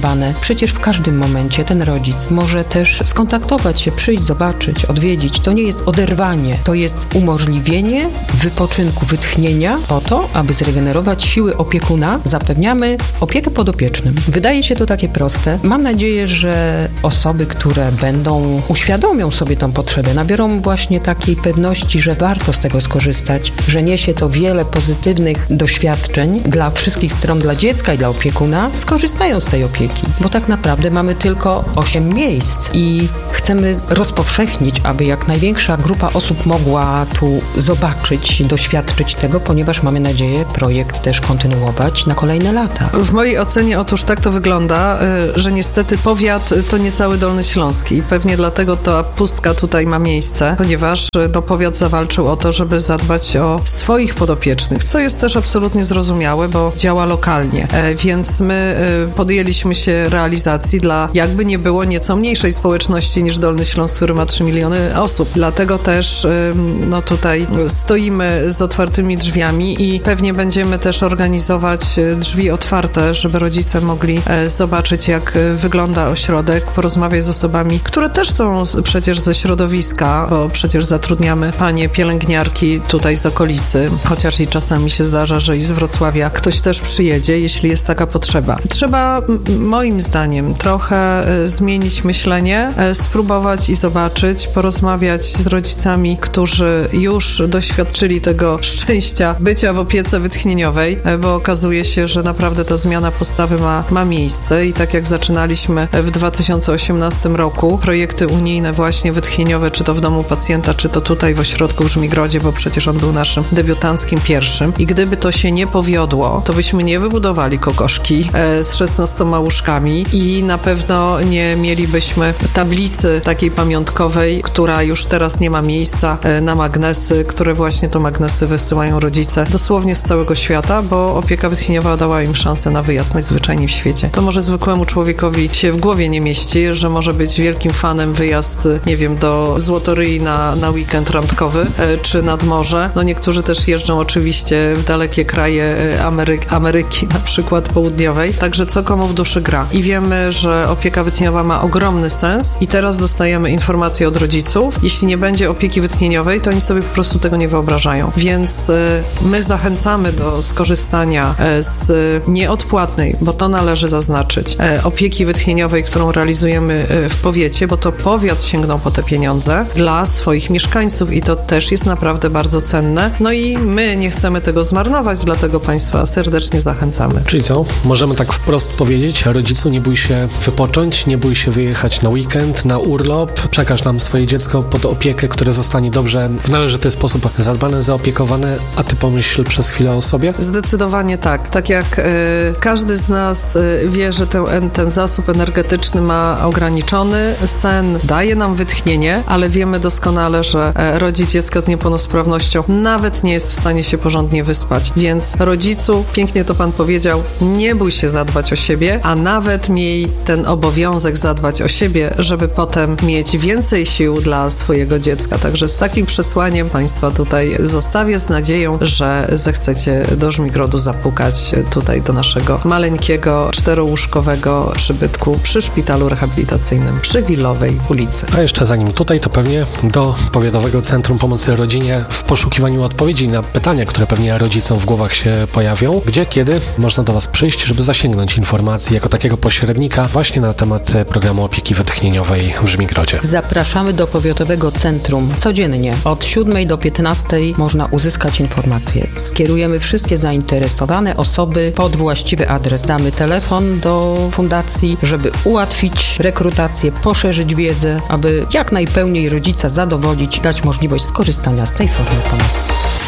przecież w każdym momencie ten rodzic może też skontaktować się, przyjść, zobaczyć, odwiedzić. To nie jest oderwanie, to jest umożliwienie wypoczynku, wytchnienia po to, aby zregenerować siły opiekuna. Zapewniamy opiekę podopiecznym. Wydaje się to takie proste. Mam nadzieję, że osoby, które uświadomią sobie tą potrzebę, nabiorą właśnie takiej pewności, że warto z tego skorzystać, że niesie to wiele pozytywnych doświadczeń dla wszystkich stron, dla dziecka i dla opiekuna, skorzystają z tej opieki, bo tak naprawdę mamy tylko 8 miejsc i chcemy rozpowszechnić, aby jak największa grupa osób mogła tu zobaczyć, doświadczyć tego, ponieważ mamy nadzieję projekt też kontynuować na kolejne lata. W mojej ocenie otóż tak to wygląda, że niestety powiat to nie cały Dolny Śląski i pewnie dlatego ta pustka tutaj ma miejsce, ponieważ powiat zawalczył o to, żeby zadbać o swoich podopiecznych, co jest też absolutnie zrozumiałe, bo działa lokalnie, więc my podjęliśmy się realizacji dla jakby nie było nieco mniejszej społeczności niż Dolny Śląsk, który ma 3 miliony osób. Dlatego też tutaj stoimy z otwartymi drzwiami i pewnie będziemy też organizować drzwi otwarte, żeby rodzice mogli zobaczyć, jak wygląda ośrodek, porozmawiać z osobami, które też są przecież ze środowiska, bo przecież zatrudniamy panie pielęgniarki tutaj z okolicy, chociaż i czasami się zdarza, że i z Wrocławia ktoś też przyjedzie, jeśli jest taka potrzeba. Trzeba, moim zdaniem, trochę zmienić myślenie, spróbować i zobaczyć, porozmawiać z rodzicami, którzy już doświadczyli tego szczęścia bycia w opiece wytchnieniowej, bo okazuje się, że naprawdę ta zmiana postawy ma miejsce i tak jak zaczynaliśmy w 2018 roku projekty unijne właśnie wytchnieniowe, czy to w domu pacjenta, czy to tutaj w ośrodku w Żmigrodzie, bo przecież on był naszym debiutanckim pierwszym i gdyby to się nie powiodło, to byśmy nie wybudowali kokoszki z 16 łóżkami i na pewno nie mielibyśmy tablicy takiej pamiątkowej, która już teraz nie ma miejsca na magnesy, które właśnie to magnesy wysyłają rodzice dosłownie z całego świata, bo opieka wytchnieniowa dała im szansę na wyjazd najzwyczajniej w świecie. To może zwykłemu człowiekowi się w głowie nie mieści, że może być wielkim fanem wyjazd, nie wiem, do Złotoryi na weekend randkowy, czy nad morze. Niektórzy też jeżdżą oczywiście w dalekie kraje Ameryki, na przykład południowej, także co komu w duszy gra. I wiemy, że opieka wytchnieniowa ma ogromny sens i teraz dostajemy informacje od rodziców. Jeśli nie będzie opieki wytchnieniowej, to oni sobie po prostu tego nie wyobrażają. Więc my zachęcamy do skorzystania z nieodpłatnej, bo to należy zaznaczyć, opieki wytchnieniowej, którą realizujemy w powiecie, bo to powiat sięgnął po te pieniądze dla swoich mieszkańców i to też jest naprawdę bardzo cenne. I my nie chcemy tego zmarnować, dlatego Państwa serdecznie zachęcamy. Czyli co? Możemy tak wprost powiedzieć, rodzicu, nie bój się wypocząć, nie bój się wyjechać na weekend, na urlop, przekaż nam swoje dziecko pod opiekę, które zostanie dobrze, w należyty sposób zadbane, zaopiekowane, a ty pomyśl przez chwilę o sobie? Zdecydowanie tak. Tak jak każdy z nas wie, że ten zasób energetyczny ma ograniczony, sen daje nam wytchnienie, ale wiemy doskonale, że rodzic dziecka z niepełnosprawnością nawet nie jest w stanie się porządnie wyspać. Więc rodzicu, pięknie to Pan powiedział, nie bój się zadbać o siebie, a nawet miej ten obowiązek zadbać o siebie, żeby potem mieć więcej sił dla swojego dziecka. Także z takim przesłaniem Państwa tutaj zostawię z nadzieją, że zechcecie do Żmigrodu zapukać tutaj do naszego maleńkiego, 4-łóżkowego przybytku przy szpitalu rehabilitacyjnym przy Wilowej ulicy. A jeszcze zanim tutaj, to pewnie do Powiatowego Centrum Pomocy Rodzinie w poszukiwaniu odpowiedzi na pytania, które pewnie rodzicom w głowach się pojawią. Gdzie, kiedy można do Was przyjść, żeby zasięgnąć informacji jako takiego pośrednika właśnie na temat programu opieki wytchnieniowej w Żmigrodzie. Zapraszamy do Powiatowego Centrum. Codziennie od 7 do 15 można uzyskać informacje. Skierujemy wszystkie zainteresowane osoby pod właściwy adres. Damy telefon do fundacji, żeby ułatwić rekrutację, poszerzyć wiedzę, aby jak najpełniej rodzica zadowolić, dać możliwość skorzystania z tej formy pomocy.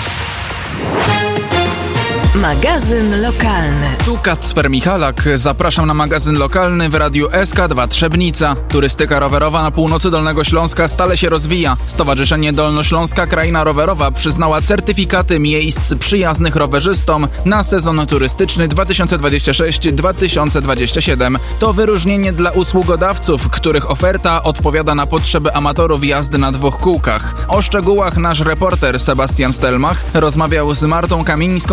Magazyn lokalny. Tu Kacper Michalak. Zapraszam na magazyn lokalny w Radiu SK2 Trzebnica. Turystyka rowerowa na północy Dolnego Śląska stale się rozwija. Stowarzyszenie Dolnośląska Kraina Rowerowa przyznała certyfikaty miejsc przyjaznych rowerzystom na sezon turystyczny 2026-2027. To wyróżnienie dla usługodawców, których oferta odpowiada na potrzeby amatorów jazdy na 2 kółkach. O szczegółach nasz reporter Sebastian Stelmach rozmawiał z Martą Kamińską ze Stowarzyszenia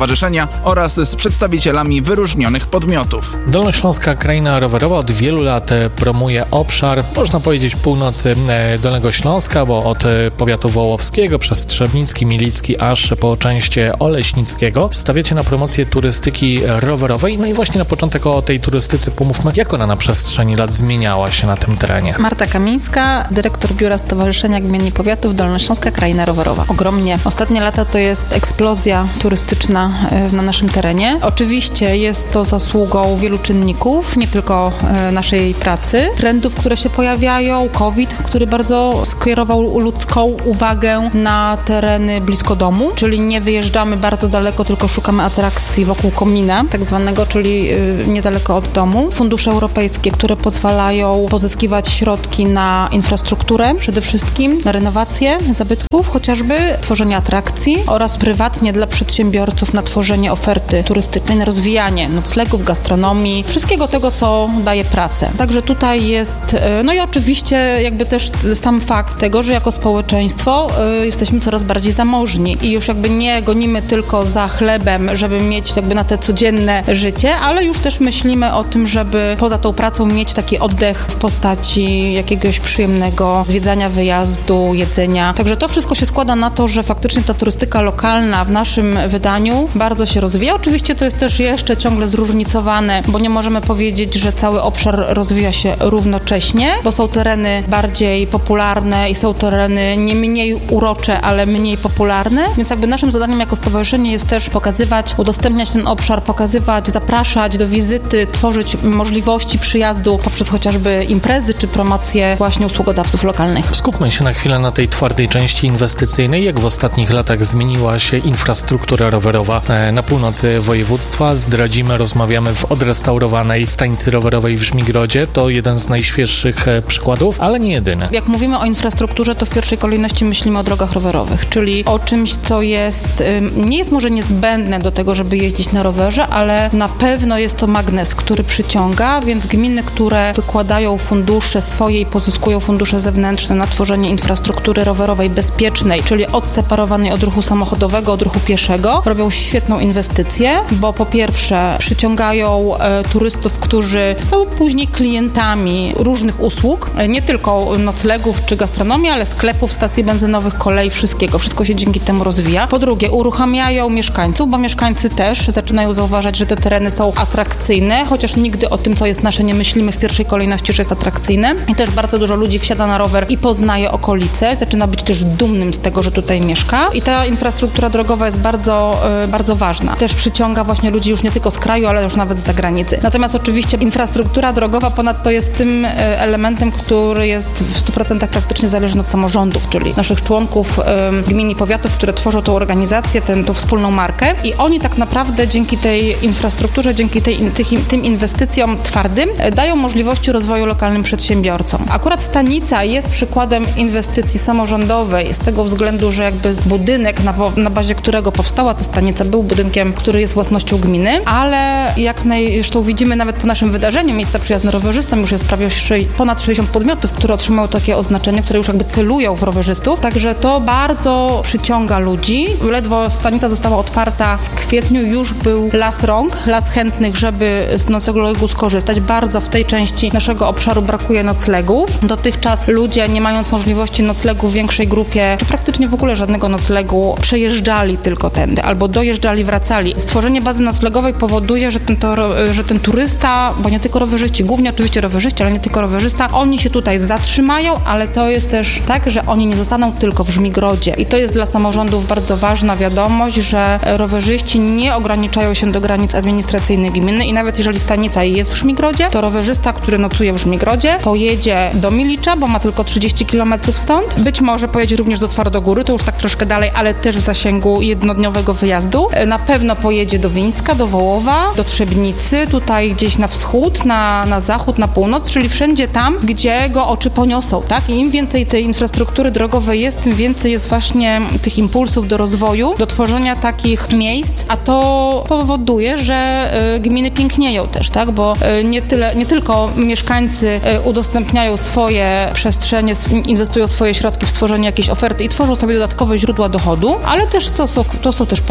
stowarzyszenia oraz z przedstawicielami wyróżnionych podmiotów. Dolnośląska Kraina Rowerowa od wielu lat promuje obszar, można powiedzieć, północy Dolnego Śląska, bo od powiatu wołowskiego przez Trzebnicki, Milicki, aż po część Oleśnickiego stawiacie na promocję turystyki rowerowej. No i właśnie na początek o tej turystyce pomówmy, jak ona na przestrzeni lat zmieniała się na tym terenie. Marta Kamińska, dyrektor Biura Stowarzyszenia Gmin i Powiatów Dolnośląska Kraina Rowerowa. Ogromnie. Ostatnie lata to jest eksplozja turystyczna na naszym terenie. Oczywiście jest to zasługą wielu czynników, nie tylko naszej pracy, trendów, które się pojawiają, COVID, który bardzo skierował ludzką uwagę na tereny blisko domu, czyli nie wyjeżdżamy bardzo daleko, tylko szukamy atrakcji wokół komina, tak zwanego, czyli niedaleko od domu. Fundusze europejskie, które pozwalają pozyskiwać środki na infrastrukturę, przede wszystkim na renowację zabytków, chociażby tworzenie atrakcji oraz prywatnie dla przedsiębiorców na tworzenie oferty turystycznej, na rozwijanie noclegów, gastronomii, wszystkiego tego, co daje pracę. Także tutaj jest, no i oczywiście jakby też sam fakt tego, że jako społeczeństwo jesteśmy coraz bardziej zamożni i już jakby nie gonimy tylko za chlebem, żeby mieć jakby na te codzienne życie, ale już też myślimy o tym, żeby poza tą pracą mieć taki oddech w postaci jakiegoś przyjemnego zwiedzania, wyjazdu, jedzenia. Także to wszystko się składa na to, że faktycznie ta turystyka lokalna w naszym wydaniu bardzo się rozwija. Oczywiście to jest też jeszcze ciągle zróżnicowane, bo nie możemy powiedzieć, że cały obszar rozwija się równocześnie, bo są tereny bardziej popularne i są tereny nie mniej urocze, ale mniej popularne, więc jakby naszym zadaniem jako stowarzyszenie jest też pokazywać, udostępniać ten obszar, pokazywać, zapraszać do wizyty, tworzyć możliwości przyjazdu poprzez chociażby imprezy czy promocje właśnie usługodawców lokalnych. Skupmy się na chwilę na tej twardej części inwestycyjnej. Jak w ostatnich latach zmieniła się infrastruktura rowerowa na północy województwa? Zdradzimy, rozmawiamy w odrestaurowanej stanicy rowerowej w Żmigrodzie. To jeden z najświeższych przykładów, ale nie jedyny. Jak mówimy o infrastrukturze, to w pierwszej kolejności myślimy o drogach rowerowych, czyli o czymś, co jest, nie jest może niezbędne do tego, żeby jeździć na rowerze, ale na pewno jest to magnes, który przyciąga, więc gminy, które wykładają fundusze swoje i pozyskują fundusze zewnętrzne na tworzenie infrastruktury rowerowej bezpiecznej, czyli odseparowanej od ruchu samochodowego, od ruchu pieszego, robią świetną inwestycję, bo po pierwsze przyciągają turystów, którzy są później klientami różnych usług, nie tylko noclegów czy gastronomii, ale sklepów, stacji benzynowych, kolei, wszystkiego. Wszystko się dzięki temu rozwija. Po drugie, uruchamiają mieszkańców, bo mieszkańcy też zaczynają zauważać, że te tereny są atrakcyjne, chociaż nigdy o tym, co jest nasze, nie myślimy w pierwszej kolejności, że jest atrakcyjne. I też bardzo dużo ludzi wsiada na rower i poznaje okolice, zaczyna być też dumnym z tego, że tutaj mieszka. I ta infrastruktura drogowa jest bardzo, bardzo ważna. Też przyciąga właśnie ludzi już nie tylko z kraju, ale już nawet z zagranicy. Natomiast oczywiście infrastruktura drogowa ponadto jest tym elementem, który jest w 100% praktycznie zależny od samorządów, czyli naszych członków gmin i powiatów, które tworzą tą organizację, tą wspólną markę i oni tak naprawdę dzięki tej infrastrukturze, dzięki tym inwestycjom twardym dają możliwości rozwoju lokalnym przedsiębiorcom. Akurat stanica jest przykładem inwestycji samorządowej z tego względu, że jakby budynek, na bazie którego powstała ta stanica, był budynkiem, który jest własnością gminy, ale zresztą widzimy nawet po naszym wydarzeniu Miejsca Przyjazne Rowerzystom już jest prawie ponad 60 podmiotów, które otrzymały takie oznaczenie, które już jakby celują w rowerzystów, także to bardzo przyciąga ludzi. Ledwo stanica została otwarta w kwietniu, już był las rąk, las chętnych, żeby z noclegu skorzystać. Bardzo w tej części naszego obszaru brakuje noclegów. Dotychczas ludzie, nie mając możliwości noclegu w większej grupie, czy praktycznie w ogóle żadnego noclegu, przejeżdżali tylko tędy, albo dojeżdżali, wracali. Stworzenie bazy noclegowej powoduje, że ten turysta, bo nie tylko rowerzyści, głównie oczywiście rowerzyści, ale nie tylko rowerzysta, oni się tutaj zatrzymają, ale to jest też tak, że oni nie zostaną tylko w Żmigrodzie. I to jest dla samorządów bardzo ważna wiadomość, że rowerzyści nie ograniczają się do granic administracyjnych gminy i nawet jeżeli stanica jest w Żmigrodzie, to rowerzysta, który nocuje w Żmigrodzie, pojedzie do Milicza, bo ma tylko 30 km stąd. Być może pojedzie również do Twardogóry, to już tak troszkę dalej, ale też w zasięgu jednodniowego wyjazdu. Na pewno pojedzie do Wińska, do Wołowa, do Trzebnicy, tutaj gdzieś na wschód, na zachód, na północ, czyli wszędzie tam, gdzie go oczy poniosą, tak? I im więcej tej infrastruktury drogowej jest, tym więcej jest właśnie tych impulsów do rozwoju, do tworzenia takich miejsc, a to powoduje, że gminy pięknieją też, tak? Bo nie tylko mieszkańcy udostępniają swoje przestrzenie, inwestują swoje środki w stworzenie jakiejś oferty i tworzą sobie dodatkowe źródła dochodu, ale też to są też podatki,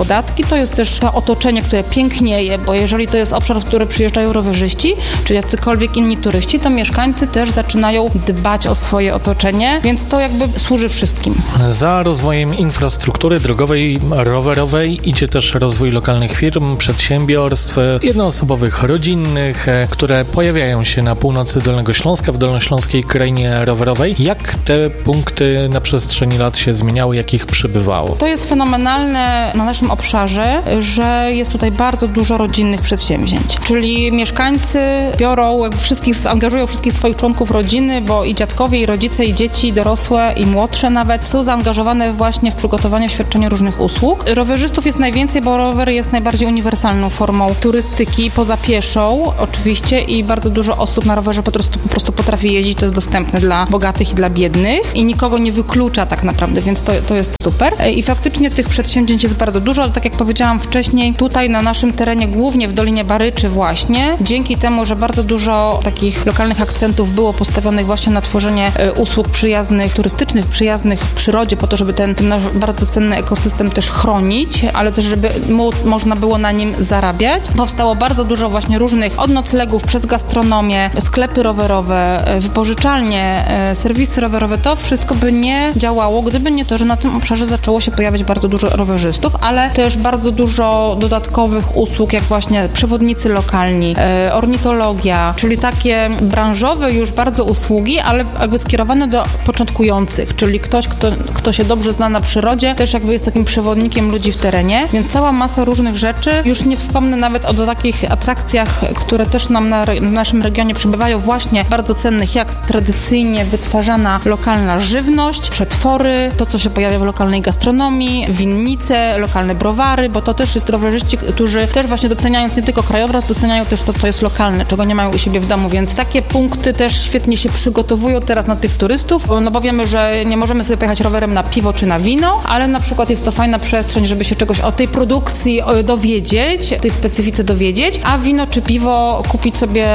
to jest też to otoczenie, które pięknieje, bo jeżeli to jest obszar, w który przyjeżdżają rowerzyści, czy jacykolwiek inni turyści, to mieszkańcy też zaczynają dbać o swoje otoczenie, więc to jakby służy wszystkim. Za rozwojem infrastruktury drogowej, rowerowej idzie też rozwój lokalnych firm, przedsiębiorstw, jednoosobowych, rodzinnych, które pojawiają się na północy Dolnego Śląska, w Dolnośląskiej Krainie Rowerowej. Jak te punkty na przestrzeni lat się zmieniały, jak ich przybywało? To jest fenomenalne na naszym obszarze, że jest tutaj bardzo dużo rodzinnych przedsięwzięć, czyli mieszkańcy biorą, angażują wszystkich swoich członków rodziny, bo i dziadkowie, i rodzice, i dzieci, i dorosłe, i młodsze nawet są zaangażowane właśnie w przygotowanie, w świadczenie różnych usług. Rowerzystów jest najwięcej, bo rower jest najbardziej uniwersalną formą turystyki, poza pieszą oczywiście, i bardzo dużo osób na rowerze po prostu potrafi jeździć, to jest dostępne dla bogatych i dla biednych i nikogo nie wyklucza tak naprawdę, więc to jest super. I faktycznie tych przedsięwzięć jest bardzo dużo, ale tak jak powiedziałam wcześniej, tutaj na naszym terenie, głównie w Dolinie Baryczy właśnie, dzięki temu, że bardzo dużo takich lokalnych akcentów było postawionych właśnie na tworzenie usług przyjaznych, turystycznych, przyjaznych przyrodzie, po to, żeby ten nasz bardzo cenny ekosystem też chronić, ale też, żeby można było na nim zarabiać. Powstało bardzo dużo właśnie różnych, od noclegów przez gastronomię, sklepy rowerowe, wypożyczalnie, serwisy rowerowe. To wszystko by nie działało, gdyby nie to, że na tym obszarze zaczęło się pojawiać bardzo dużo rowerzystów, ale też bardzo dużo dodatkowych usług, jak właśnie przewodnicy lokalni, ornitologia, czyli takie branżowe już bardzo usługi, ale jakby skierowane do początkujących, czyli ktoś, kto się dobrze zna na przyrodzie, też jakby jest takim przewodnikiem ludzi w terenie, więc cała masa różnych rzeczy. Już nie wspomnę nawet o takich atrakcjach, które też nam w naszym regionie przybywają, właśnie bardzo cennych, jak tradycyjnie wytwarzana lokalna żywność, przetwory, to co się pojawia w lokalnej gastronomii, winnice, lokalne browary, bo to też jest rowerzyści, którzy też właśnie doceniając nie tylko krajobraz, doceniają też to, co jest lokalne, czego nie mają u siebie w domu, więc takie punkty też świetnie się przygotowują teraz na tych turystów, no bo wiemy, że nie możemy sobie pojechać rowerem na piwo czy na wino, ale na przykład jest to fajna przestrzeń, żeby się czegoś o tej produkcji dowiedzieć, tej specyfice dowiedzieć, a wino czy piwo kupić sobie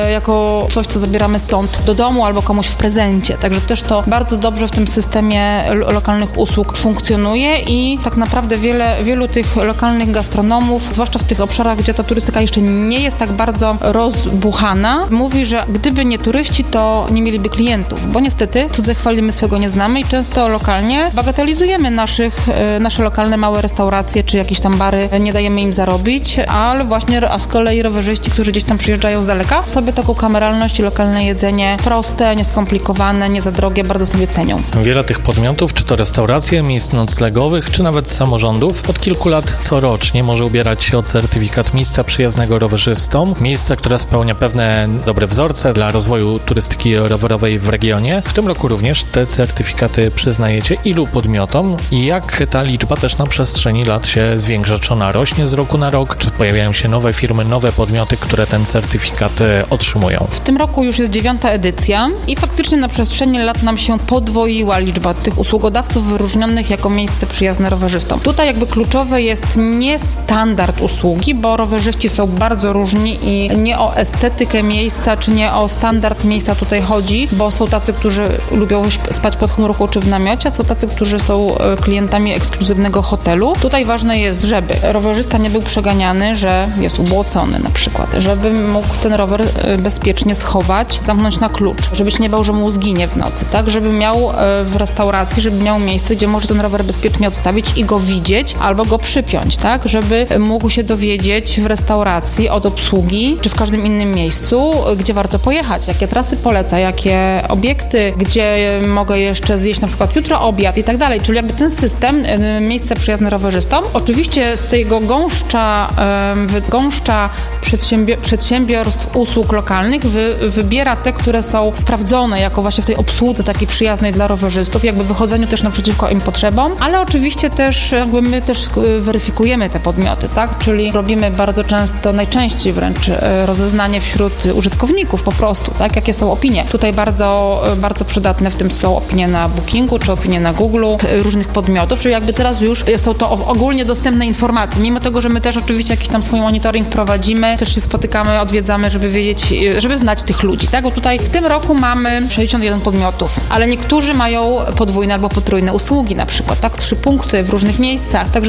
jako coś, co zabieramy stąd do domu albo komuś w prezencie. Także też to bardzo dobrze w tym systemie lokalnych usług funkcjonuje i tak naprawdę wielu tych lokalnych gastronomów, zwłaszcza w tych obszarach, gdzie ta turystyka jeszcze nie jest tak bardzo rozbuchana, mówi, że gdyby nie turyści, to nie mieliby klientów, bo niestety cudze chwalimy, swego nie znamy i często lokalnie bagatelizujemy nasze lokalne małe restauracje czy jakieś tam bary, nie dajemy im zarobić, ale właśnie z kolei rowerzyści, którzy gdzieś tam przyjeżdżają z daleka, sobie taką kameralność i lokalne jedzenie proste, nieskomplikowane, nie za drogie, bardzo sobie cenią. Wiele tych podmiotów, czy to restauracje, miejsc noclegowych, czy nawet samorządów, od kilku lat corocznie może ubierać się o certyfikat miejsca przyjaznego rowerzystom, miejsca, które spełnia pewne dobre wzorce dla rozwoju turystyki rowerowej w regionie. W tym roku również te certyfikaty przyznajecie. Ilu podmiotom i jak ta liczba też na przestrzeni lat się zwiększa? Czy ona rośnie z roku na rok? Czy pojawiają się nowe firmy, nowe podmioty, które ten certyfikat otrzymują? W tym roku już jest 9. edycja i faktycznie na przestrzeni lat nam się podwoiła liczba tych usługodawców wyróżnionych jako miejsce przyjazne rowerzystom. Tutaj jakby kluczowe jest nie standard usługi, bo rowerzyści są bardzo różni i nie o estetykę miejsca, czy nie o standard miejsca tutaj chodzi, bo są tacy, którzy lubią spać pod chmurką czy w namiocie, są tacy, którzy są klientami ekskluzywnego hotelu. Tutaj ważne jest, żeby rowerzysta nie był przeganiany, że jest ubłocony na przykład, żeby mógł ten rower bezpiecznie schować, zamknąć na klucz, żeby się nie bał, że mu zginie w nocy, tak? Żeby miał w restauracji, żeby miał miejsce, gdzie może ten rower bezpiecznie odstawić i go widzieć albo go przypiąć, tak? Żeby mógł się dowiedzieć w restauracji od obsługi, czy w każdym innym miejscu, gdzie warto pojechać, jakie trasy poleca, jakie obiekty, gdzie mogę jeszcze zjeść na przykład jutro obiad i tak dalej, czyli jakby ten system, miejsce przyjazne rowerzystom. Oczywiście z tego gąszcza przedsiębiorstw usług lokalnych wybiera te, które są sprawdzone jako właśnie w tej obsłudze takiej przyjaznej dla rowerzystów, jakby wychodzeniu też naprzeciwko im potrzebom, ale oczywiście też jakby my też weryfikujemy te podmioty, tak? Czyli robimy bardzo często, najczęściej wręcz rozeznanie wśród użytkowników po prostu, tak? Jakie są opinie. Tutaj bardzo, bardzo przydatne w tym są opinie na Bookingu, czy opinie na Google różnych podmiotów, czyli jakby teraz już są to ogólnie dostępne informacje, mimo tego, że my też oczywiście jakiś tam swój monitoring prowadzimy, też się spotykamy, odwiedzamy, żeby wiedzieć, żeby znać tych ludzi, tak? Bo tutaj w tym roku mamy 61 podmiotów, ale niektórzy mają podwójne albo potrójne usługi na przykład, tak? 3 punkty w różnych miejscach, także to się wszystko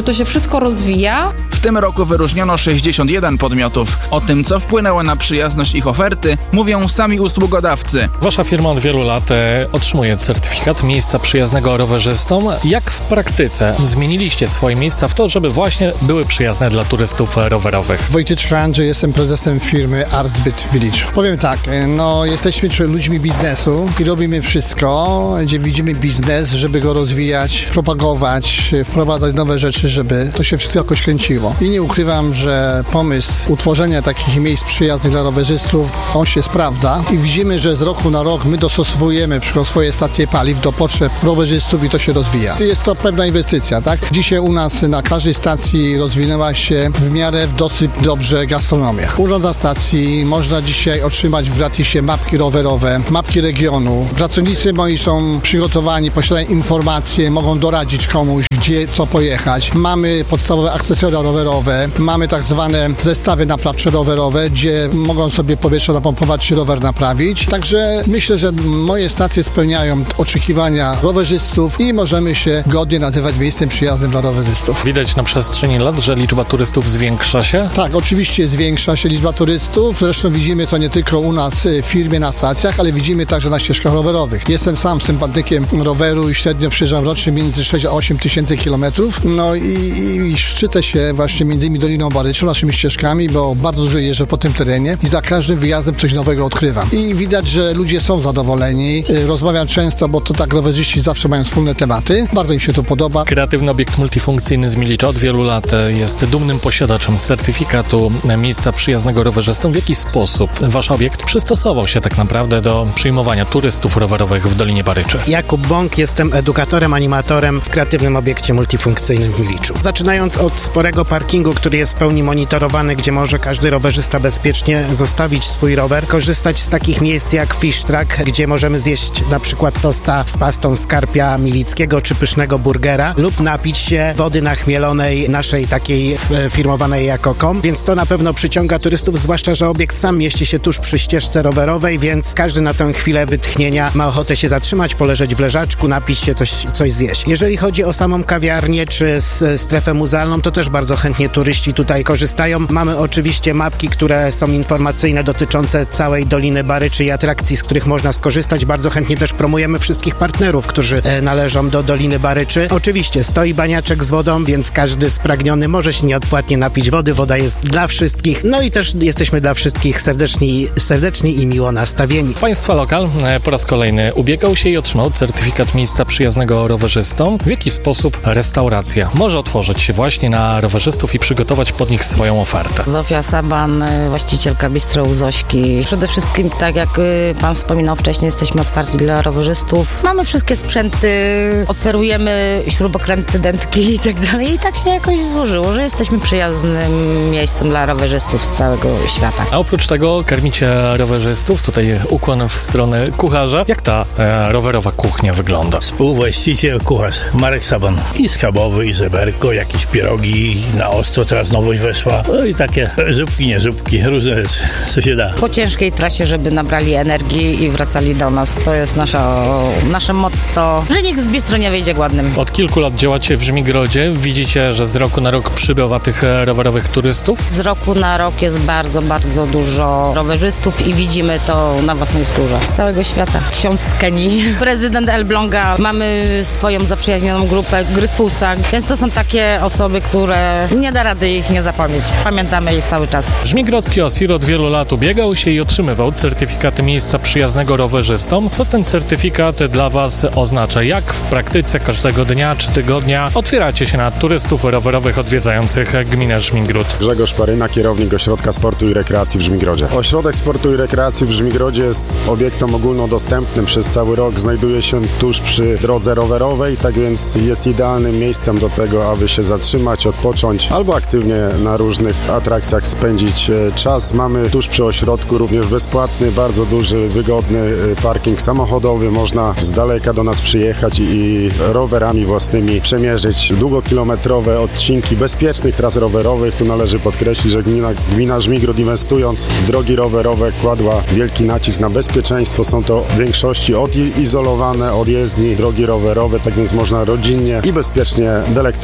środowisko rozwija. W tym roku wyróżniono 61 podmiotów. O tym, co wpłynęło na przyjazność ich oferty, mówią sami usługodawcy. Wasza firma od wielu lat otrzymuje certyfikat miejsca przyjaznego rowerzystom. Jak w praktyce zmieniliście swoje miejsca w to, żeby właśnie były przyjazne dla turystów rowerowych? Wojtyczka Andrzej, jestem prezesem firmy Artbyt w Miliczu. Powiem tak, jesteśmy ludźmi biznesu i robimy wszystko, gdzie widzimy biznes, żeby go rozwijać, propagować, wprowadzać nowe rzeczy, żeby to się wszystko jakoś kręciło. I nie ukrywam, że pomysł utworzenia takich miejsc przyjaznych dla rowerzystów, on się sprawdza i widzimy, że z roku na rok my dostosowujemy na przykład swoje stacje paliw do potrzeb rowerzystów i to się rozwija. Jest to pewna inwestycja, tak? Dzisiaj u nas na każdej stacji rozwinęła się w miarę dosyć dobrze gastronomia. Urząd stacji można dzisiaj otrzymać w gratisie mapki rowerowe, mapki regionu. Pracownicy moi są przygotowani, posiadają informacje, mogą doradzić komuś, gdzie, co pojechać. Mamy podstawowe akcesoria rowerowe, mamy tak zwane zestawy naprawcze rowerowe, gdzie mogą sobie powietrze napompować czy rower naprawić. Także myślę, że moje stacje spełniają oczekiwania rowerzystów i możemy się godnie nazywać miejscem przyjaznym dla rowerzystów. Widać na przestrzeni lat, że liczba turystów zwiększa się? Tak, oczywiście zwiększa się liczba turystów. Zresztą widzimy to nie tylko u nas w firmie na stacjach, ale widzimy także na ścieżkach rowerowych. Jestem sam sympatykiem roweru i średnio przejeżdżam rocznie między 6 a 8 tysięcy kilometrów. No i szczycę się właśnie między innymi Doliną Baryczą, naszymi ścieżkami, bo bardzo dużo jeżdżę po tym terenie i za każdym wyjazdem coś nowego odkrywam. I widać, że ludzie są zadowoleni. Rozmawiam często, bo to tak rowerzyści zawsze mają wspólne tematy. Bardzo im się to podoba. Kreatywny obiekt multifunkcyjny z Milicza od wielu lat jest dumnym posiadaczem certyfikatu miejsca przyjaznego rowerzystom. W jaki sposób wasz obiekt przystosował się tak naprawdę do przyjmowania turystów rowerowych w Dolinie Baryczy? Jakub Bąk, jestem edukatorem, animatorem w kreatywnym obiekcie multifunkcyjnym w Miliczu. Zaczynając od sporego parkingu, który jest w pełni monitorowany, gdzie może każdy rowerzysta bezpiecznie zostawić swój rower, korzystać z takich miejsc jak Fish Track, gdzie możemy zjeść na przykład tosta z pastą z karpia milickiego czy pysznego burgera lub napić się wody nachmielonej naszej takiej firmowanej jako KOM, więc to na pewno przyciąga turystów, zwłaszcza, że obiekt sam mieści się tuż przy ścieżce rowerowej, więc każdy na tę chwilę wytchnienia ma ochotę się zatrzymać, poleżeć w leżaczku, napić się, coś zjeść. Jeżeli chodzi o samą kawiarnię czy strefę muzealną, to też bardzo chętnie turyści tutaj korzystają. Mamy oczywiście mapki, które są informacyjne dotyczące całej Doliny Baryczy i atrakcji, z których można skorzystać. Bardzo chętnie też promujemy wszystkich partnerów, którzy należą do Doliny Baryczy. Oczywiście stoi baniaczek z wodą, więc każdy spragniony może się nieodpłatnie napić wody. Woda jest dla wszystkich. No i też jesteśmy dla wszystkich serdeczni i miło nastawieni. Państwa lokal po raz kolejny ubiegał się i otrzymał certyfikat miejsca przyjaznego rowerzystom. W jaki sposób restauracja może otworzyć się właśnie na rowerzystów i przygotować pod nich swoją ofertę? Zofia Saban, właścicielka bistro u Zośki. Przede wszystkim, tak jak pan wspominał wcześniej, jesteśmy otwarci dla rowerzystów. Mamy wszystkie sprzęty, oferujemy śrubokręty, dętki i tak dalej. I tak się jakoś złożyło, że jesteśmy przyjaznym miejscem dla rowerzystów z całego świata. A oprócz tego karmicie rowerzystów, tutaj ukłon w stronę kucharza. Jak ta rowerowa kuchnia wygląda? Współwłaściciel, kucharz Marek Saban. I schabowy, i żeberko, jakieś pierogi na ostro, teraz nowość weszła. No i takie zupki, nie zupki, różne rzeczy, co się da. Po ciężkiej trasie, żeby nabrali energii i wracali do nas. To jest nasze motto, że nikt z bistro nie wyjdzie głodnym. Od kilku lat działacie w Żmigrodzie. Widzicie, że z roku na rok przybywa tych rowerowych turystów? Z roku na rok jest bardzo, bardzo dużo rowerzystów i widzimy to na własnej skórze. Z całego świata. Ksiądz z Kenii, prezydent Elbląga. Mamy swoją zaprzyjaźnioną grupę Gryfusa, więc to są takie osoby, które nie da rady ich nie zapomnieć. Pamiętamy ich cały czas. Żmigrodzki OSIR od wielu lat ubiegał się i otrzymywał certyfikaty miejsca przyjaznego rowerzystom. Co ten certyfikat dla Was oznacza? Jak w praktyce każdego dnia czy tygodnia otwieracie się na turystów rowerowych odwiedzających gminę Żmigród? Grzegorz Paryna, kierownik Ośrodka Sportu i Rekreacji w Żmigrodzie. Ośrodek Sportu i Rekreacji w Żmigrodzie jest obiektem ogólnodostępnym. Przez cały rok znajduje się tuż przy drodze rowerowej, tak więc jest idealnym miejscem do tego, aby się zatrzymać, odpocząć albo aktywnie na różnych atrakcjach spędzić czas. Mamy tuż przy ośrodku również bezpłatny, bardzo duży, wygodny parking samochodowy. Można z daleka do nas przyjechać i rowerami własnymi przemierzyć długokilometrowe odcinki bezpiecznych tras rowerowych. Tu należy podkreślić, że gmina Żmigród, inwestując w drogi rowerowe, kładła wielki nacisk na bezpieczeństwo. Są to w większości odizolowane od jezdni drogi rowerowe, tak więc można rodzinnie i bezpiecznie delektować się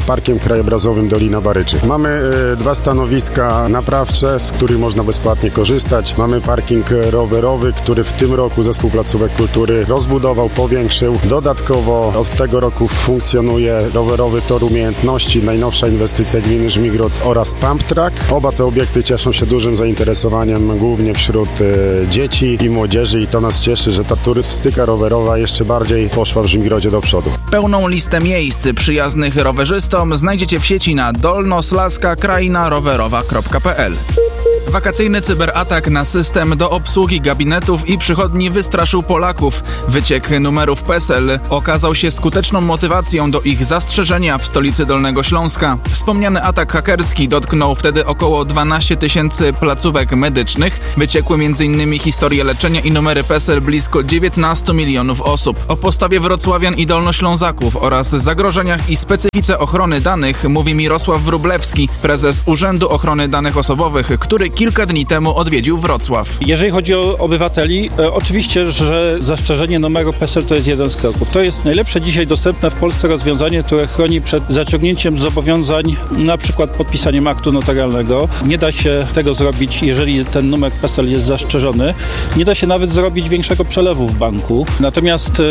Parkiem Krajobrazowym Dolina Baryczy. Mamy 2 stanowiska naprawcze, z których można bezpłatnie korzystać. Mamy parking rowerowy, który w tym roku Zespół Placówek Kultury rozbudował, powiększył. Dodatkowo od tego roku funkcjonuje rowerowy tor umiejętności, najnowsza inwestycja gminy Żmigród oraz Pump Track. Oba te obiekty cieszą się dużym zainteresowaniem, głównie wśród dzieci i młodzieży, i to nas cieszy, że ta turystyka rowerowa jeszcze bardziej poszła w Żmigrodzie do przodu. Pełną listę miejsc przyjaznych rowerzystom znajdziecie w sieci na dolnośląska-kraina-rowerowa.pl. Wakacyjny cyberatak na system do obsługi gabinetów i przychodni wystraszył Polaków. Wyciek numerów PESEL okazał się skuteczną motywacją do ich zastrzeżenia w stolicy Dolnego Śląska. Wspomniany atak hakerski dotknął wtedy około 12 000 placówek medycznych. Wyciekły m.in. historie leczenia i numery PESEL blisko 19 milionów osób. O postawie wrocławian i dolnoślązaków oraz zagrożeniach i specyfice ochrony danych mówi Mirosław Wróblewski, prezes Urzędu Ochrony Danych Osobowych, który kilka dni temu odwiedził Wrocław. Jeżeli chodzi o obywateli, oczywiście, że zastrzeżenie numeru PESEL to jest jeden z kroków. To jest najlepsze dzisiaj dostępne w Polsce rozwiązanie, które chroni przed zaciągnięciem zobowiązań, na przykład podpisaniem aktu notarialnego. Nie da się tego zrobić, jeżeli ten numer PESEL jest zastrzeżony. Nie da się nawet zrobić większego przelewu w banku. Natomiast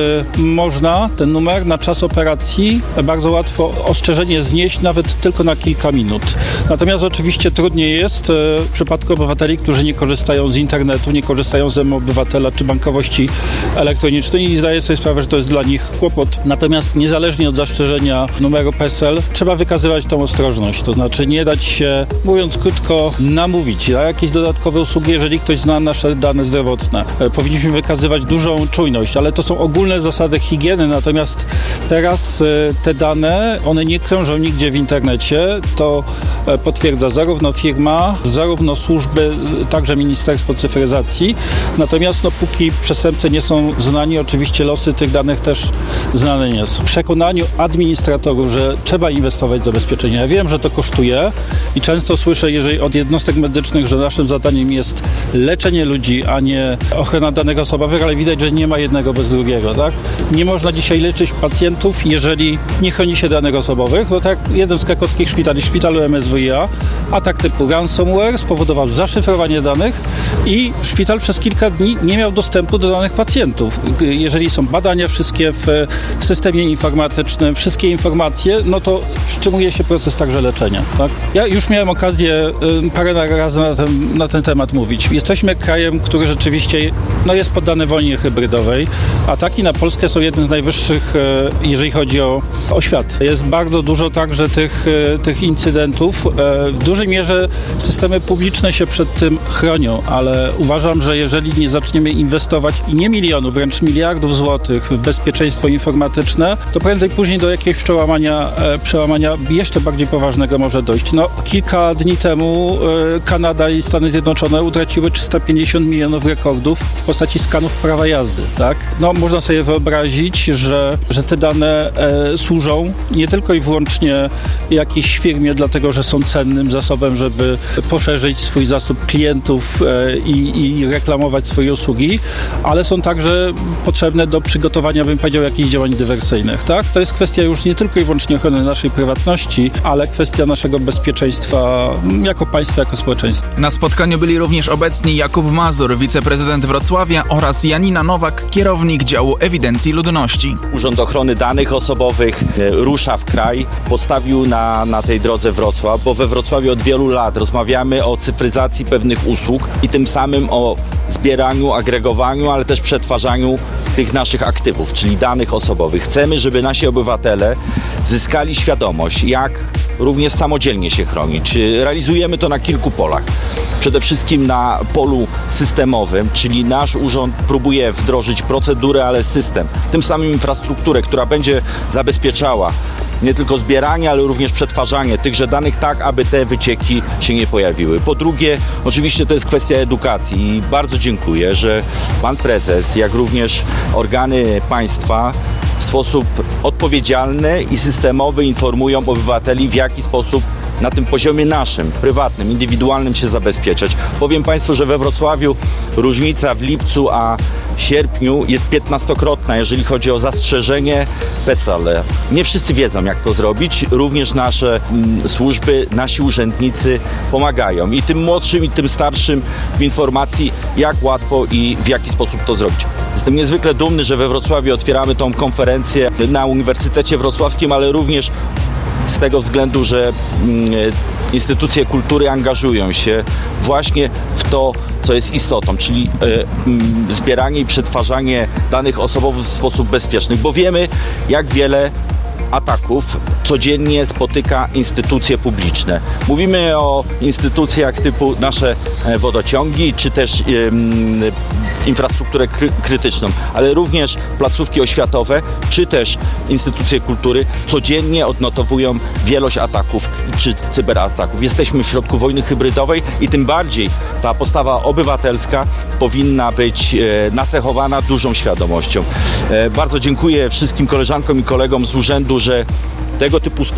można ten numer na czas operacji bardzo łatwo ostrzeżenie znieść, nawet tylko na kilka minut. Natomiast oczywiście trudniej jest w przypadku obywateli, którzy nie korzystają z internetu, nie korzystają z mObywatela czy bankowości elektronicznej i zdaję sobie sprawę, że to jest dla nich kłopot. Natomiast niezależnie od zastrzeżenia numeru PESEL trzeba wykazywać tą ostrożność. To znaczy nie dać się, mówiąc krótko, namówić na jakieś dodatkowe usługi, jeżeli ktoś zna nasze dane zdrowotne. Powinniśmy wykazywać dużą czujność, ale to są ogólne zasady higieny, natomiast teraz te dane, one nie krążą nigdzie w internecie. To potwierdza zarówno firma, zarówno służby, także Ministerstwo Cyfryzacji. Natomiast póki przestępcy nie są znani, oczywiście losy tych danych też znane nie są. W przekonaniu administratorów, że trzeba inwestować w zabezpieczenia. Ja wiem, że to kosztuje i często słyszę, jeżeli od jednostek medycznych, że naszym zadaniem jest leczenie ludzi, a nie ochrona danych osobowych, ale widać, że nie ma jednego bez drugiego, tak? Nie można dzisiaj leczyć pacjentów, jeżeli nie chroni się danych osobowych. No tak, jeden z krakowskich szpitali, szpitalu MSWiA, atak typu ransomware spowodował zaszyfrowanie danych i szpital przez kilka dni nie miał dostępu do danych pacjentów. Jeżeli są badania wszystkie w systemie informatycznym, wszystkie informacje, no to wstrzymuje się proces także leczenia. Tak? Ja już miałem okazję parę razy na ten temat mówić. Jesteśmy krajem, który rzeczywiście jest poddany wojnie hybrydowej. Ataki na Polskę są jednym z najwyższych, jeżeli chodzi o świat. Jest bardzo dużo także tych incydentów. W dużej mierze systemy publiczne się przed tym chronią, ale uważam, że jeżeli nie zaczniemy inwestować i nie milionów, wręcz miliardów złotych w bezpieczeństwo informatyczne, to prędzej później do jakiegoś przełamania jeszcze bardziej poważnego może dojść. Kilka dni temu Kanada i Stany Zjednoczone utraciły 350 milionów rekordów w postaci skanów prawa jazdy, tak? Można sobie wyobrazić, że te dane służą nie tylko i wyłącznie jakiejś firmie, dlatego że są cennym zasobem, żeby poszerzyć swój zasób klientów i reklamować swoje usługi, ale są także potrzebne do przygotowania, bym powiedział, jakichś działań dywersyjnych, tak? To jest kwestia już nie tylko i wyłącznie ochrony naszej prywatności, ale kwestia naszego bezpieczeństwa jako państwa, jako społeczeństwa. Na spotkaniu byli również obecni Jakub Mazur, wiceprezydent Wrocławia, oraz Janina Nowak, kierownik działu ewidencji ludności. Urząd Ochrony Danych Osobowych rusza w kraj, postawił na tej drodze Wrocław, bo we Wrocławiu od wielu lat rozmawiamy o cyfryzacji pewnych usług i tym samym o zbieraniu, agregowaniu, ale też przetwarzaniu tych naszych aktywów, czyli danych osobowych. Chcemy, żeby nasi obywatele zyskali świadomość, jak również samodzielnie się chronić. Realizujemy to na kilku polach. Przede wszystkim na polu systemowym, czyli nasz urząd próbuje wdrożyć procedurę, ale system. Tym samym infrastrukturę, która będzie zabezpieczała nie tylko zbieranie, ale również przetwarzanie tychże danych tak, aby te wycieki się nie pojawiły. Po drugie, oczywiście to jest kwestia edukacji i bardzo dziękuję, że pan prezes, jak również organy państwa w sposób odpowiedzialny i systemowy informują obywateli, w jaki sposób na tym poziomie naszym, prywatnym, indywidualnym się zabezpieczać. Powiem Państwu, że we Wrocławiu różnica w lipcu a sierpniu jest 15-krotna, jeżeli chodzi o zastrzeżenie PESEL. Ale nie wszyscy wiedzą, jak to zrobić. Również nasze służby, nasi urzędnicy pomagają. I tym młodszym, i tym starszym w informacji, jak łatwo i w jaki sposób to zrobić. Jestem niezwykle dumny, że we Wrocławiu otwieramy tą konferencję na Uniwersytecie Wrocławskim, ale również z tego względu, że instytucje kultury angażują się właśnie w to, co jest istotą, czyli zbieranie i przetwarzanie danych osobowych w sposób bezpieczny, bo wiemy, jak wiele ataków codziennie spotyka instytucje publiczne. Mówimy o instytucjach typu nasze wodociągi, czy też infrastrukturę krytyczną, ale również placówki oświatowe, czy też instytucje kultury codziennie odnotowują wielość ataków czy cyberataków. Jesteśmy w środku wojny hybrydowej i tym bardziej ta postawa obywatelska powinna być nacechowana dużą świadomością. Bardzo dziękuję wszystkim koleżankom i kolegom z urzędu, że tego typu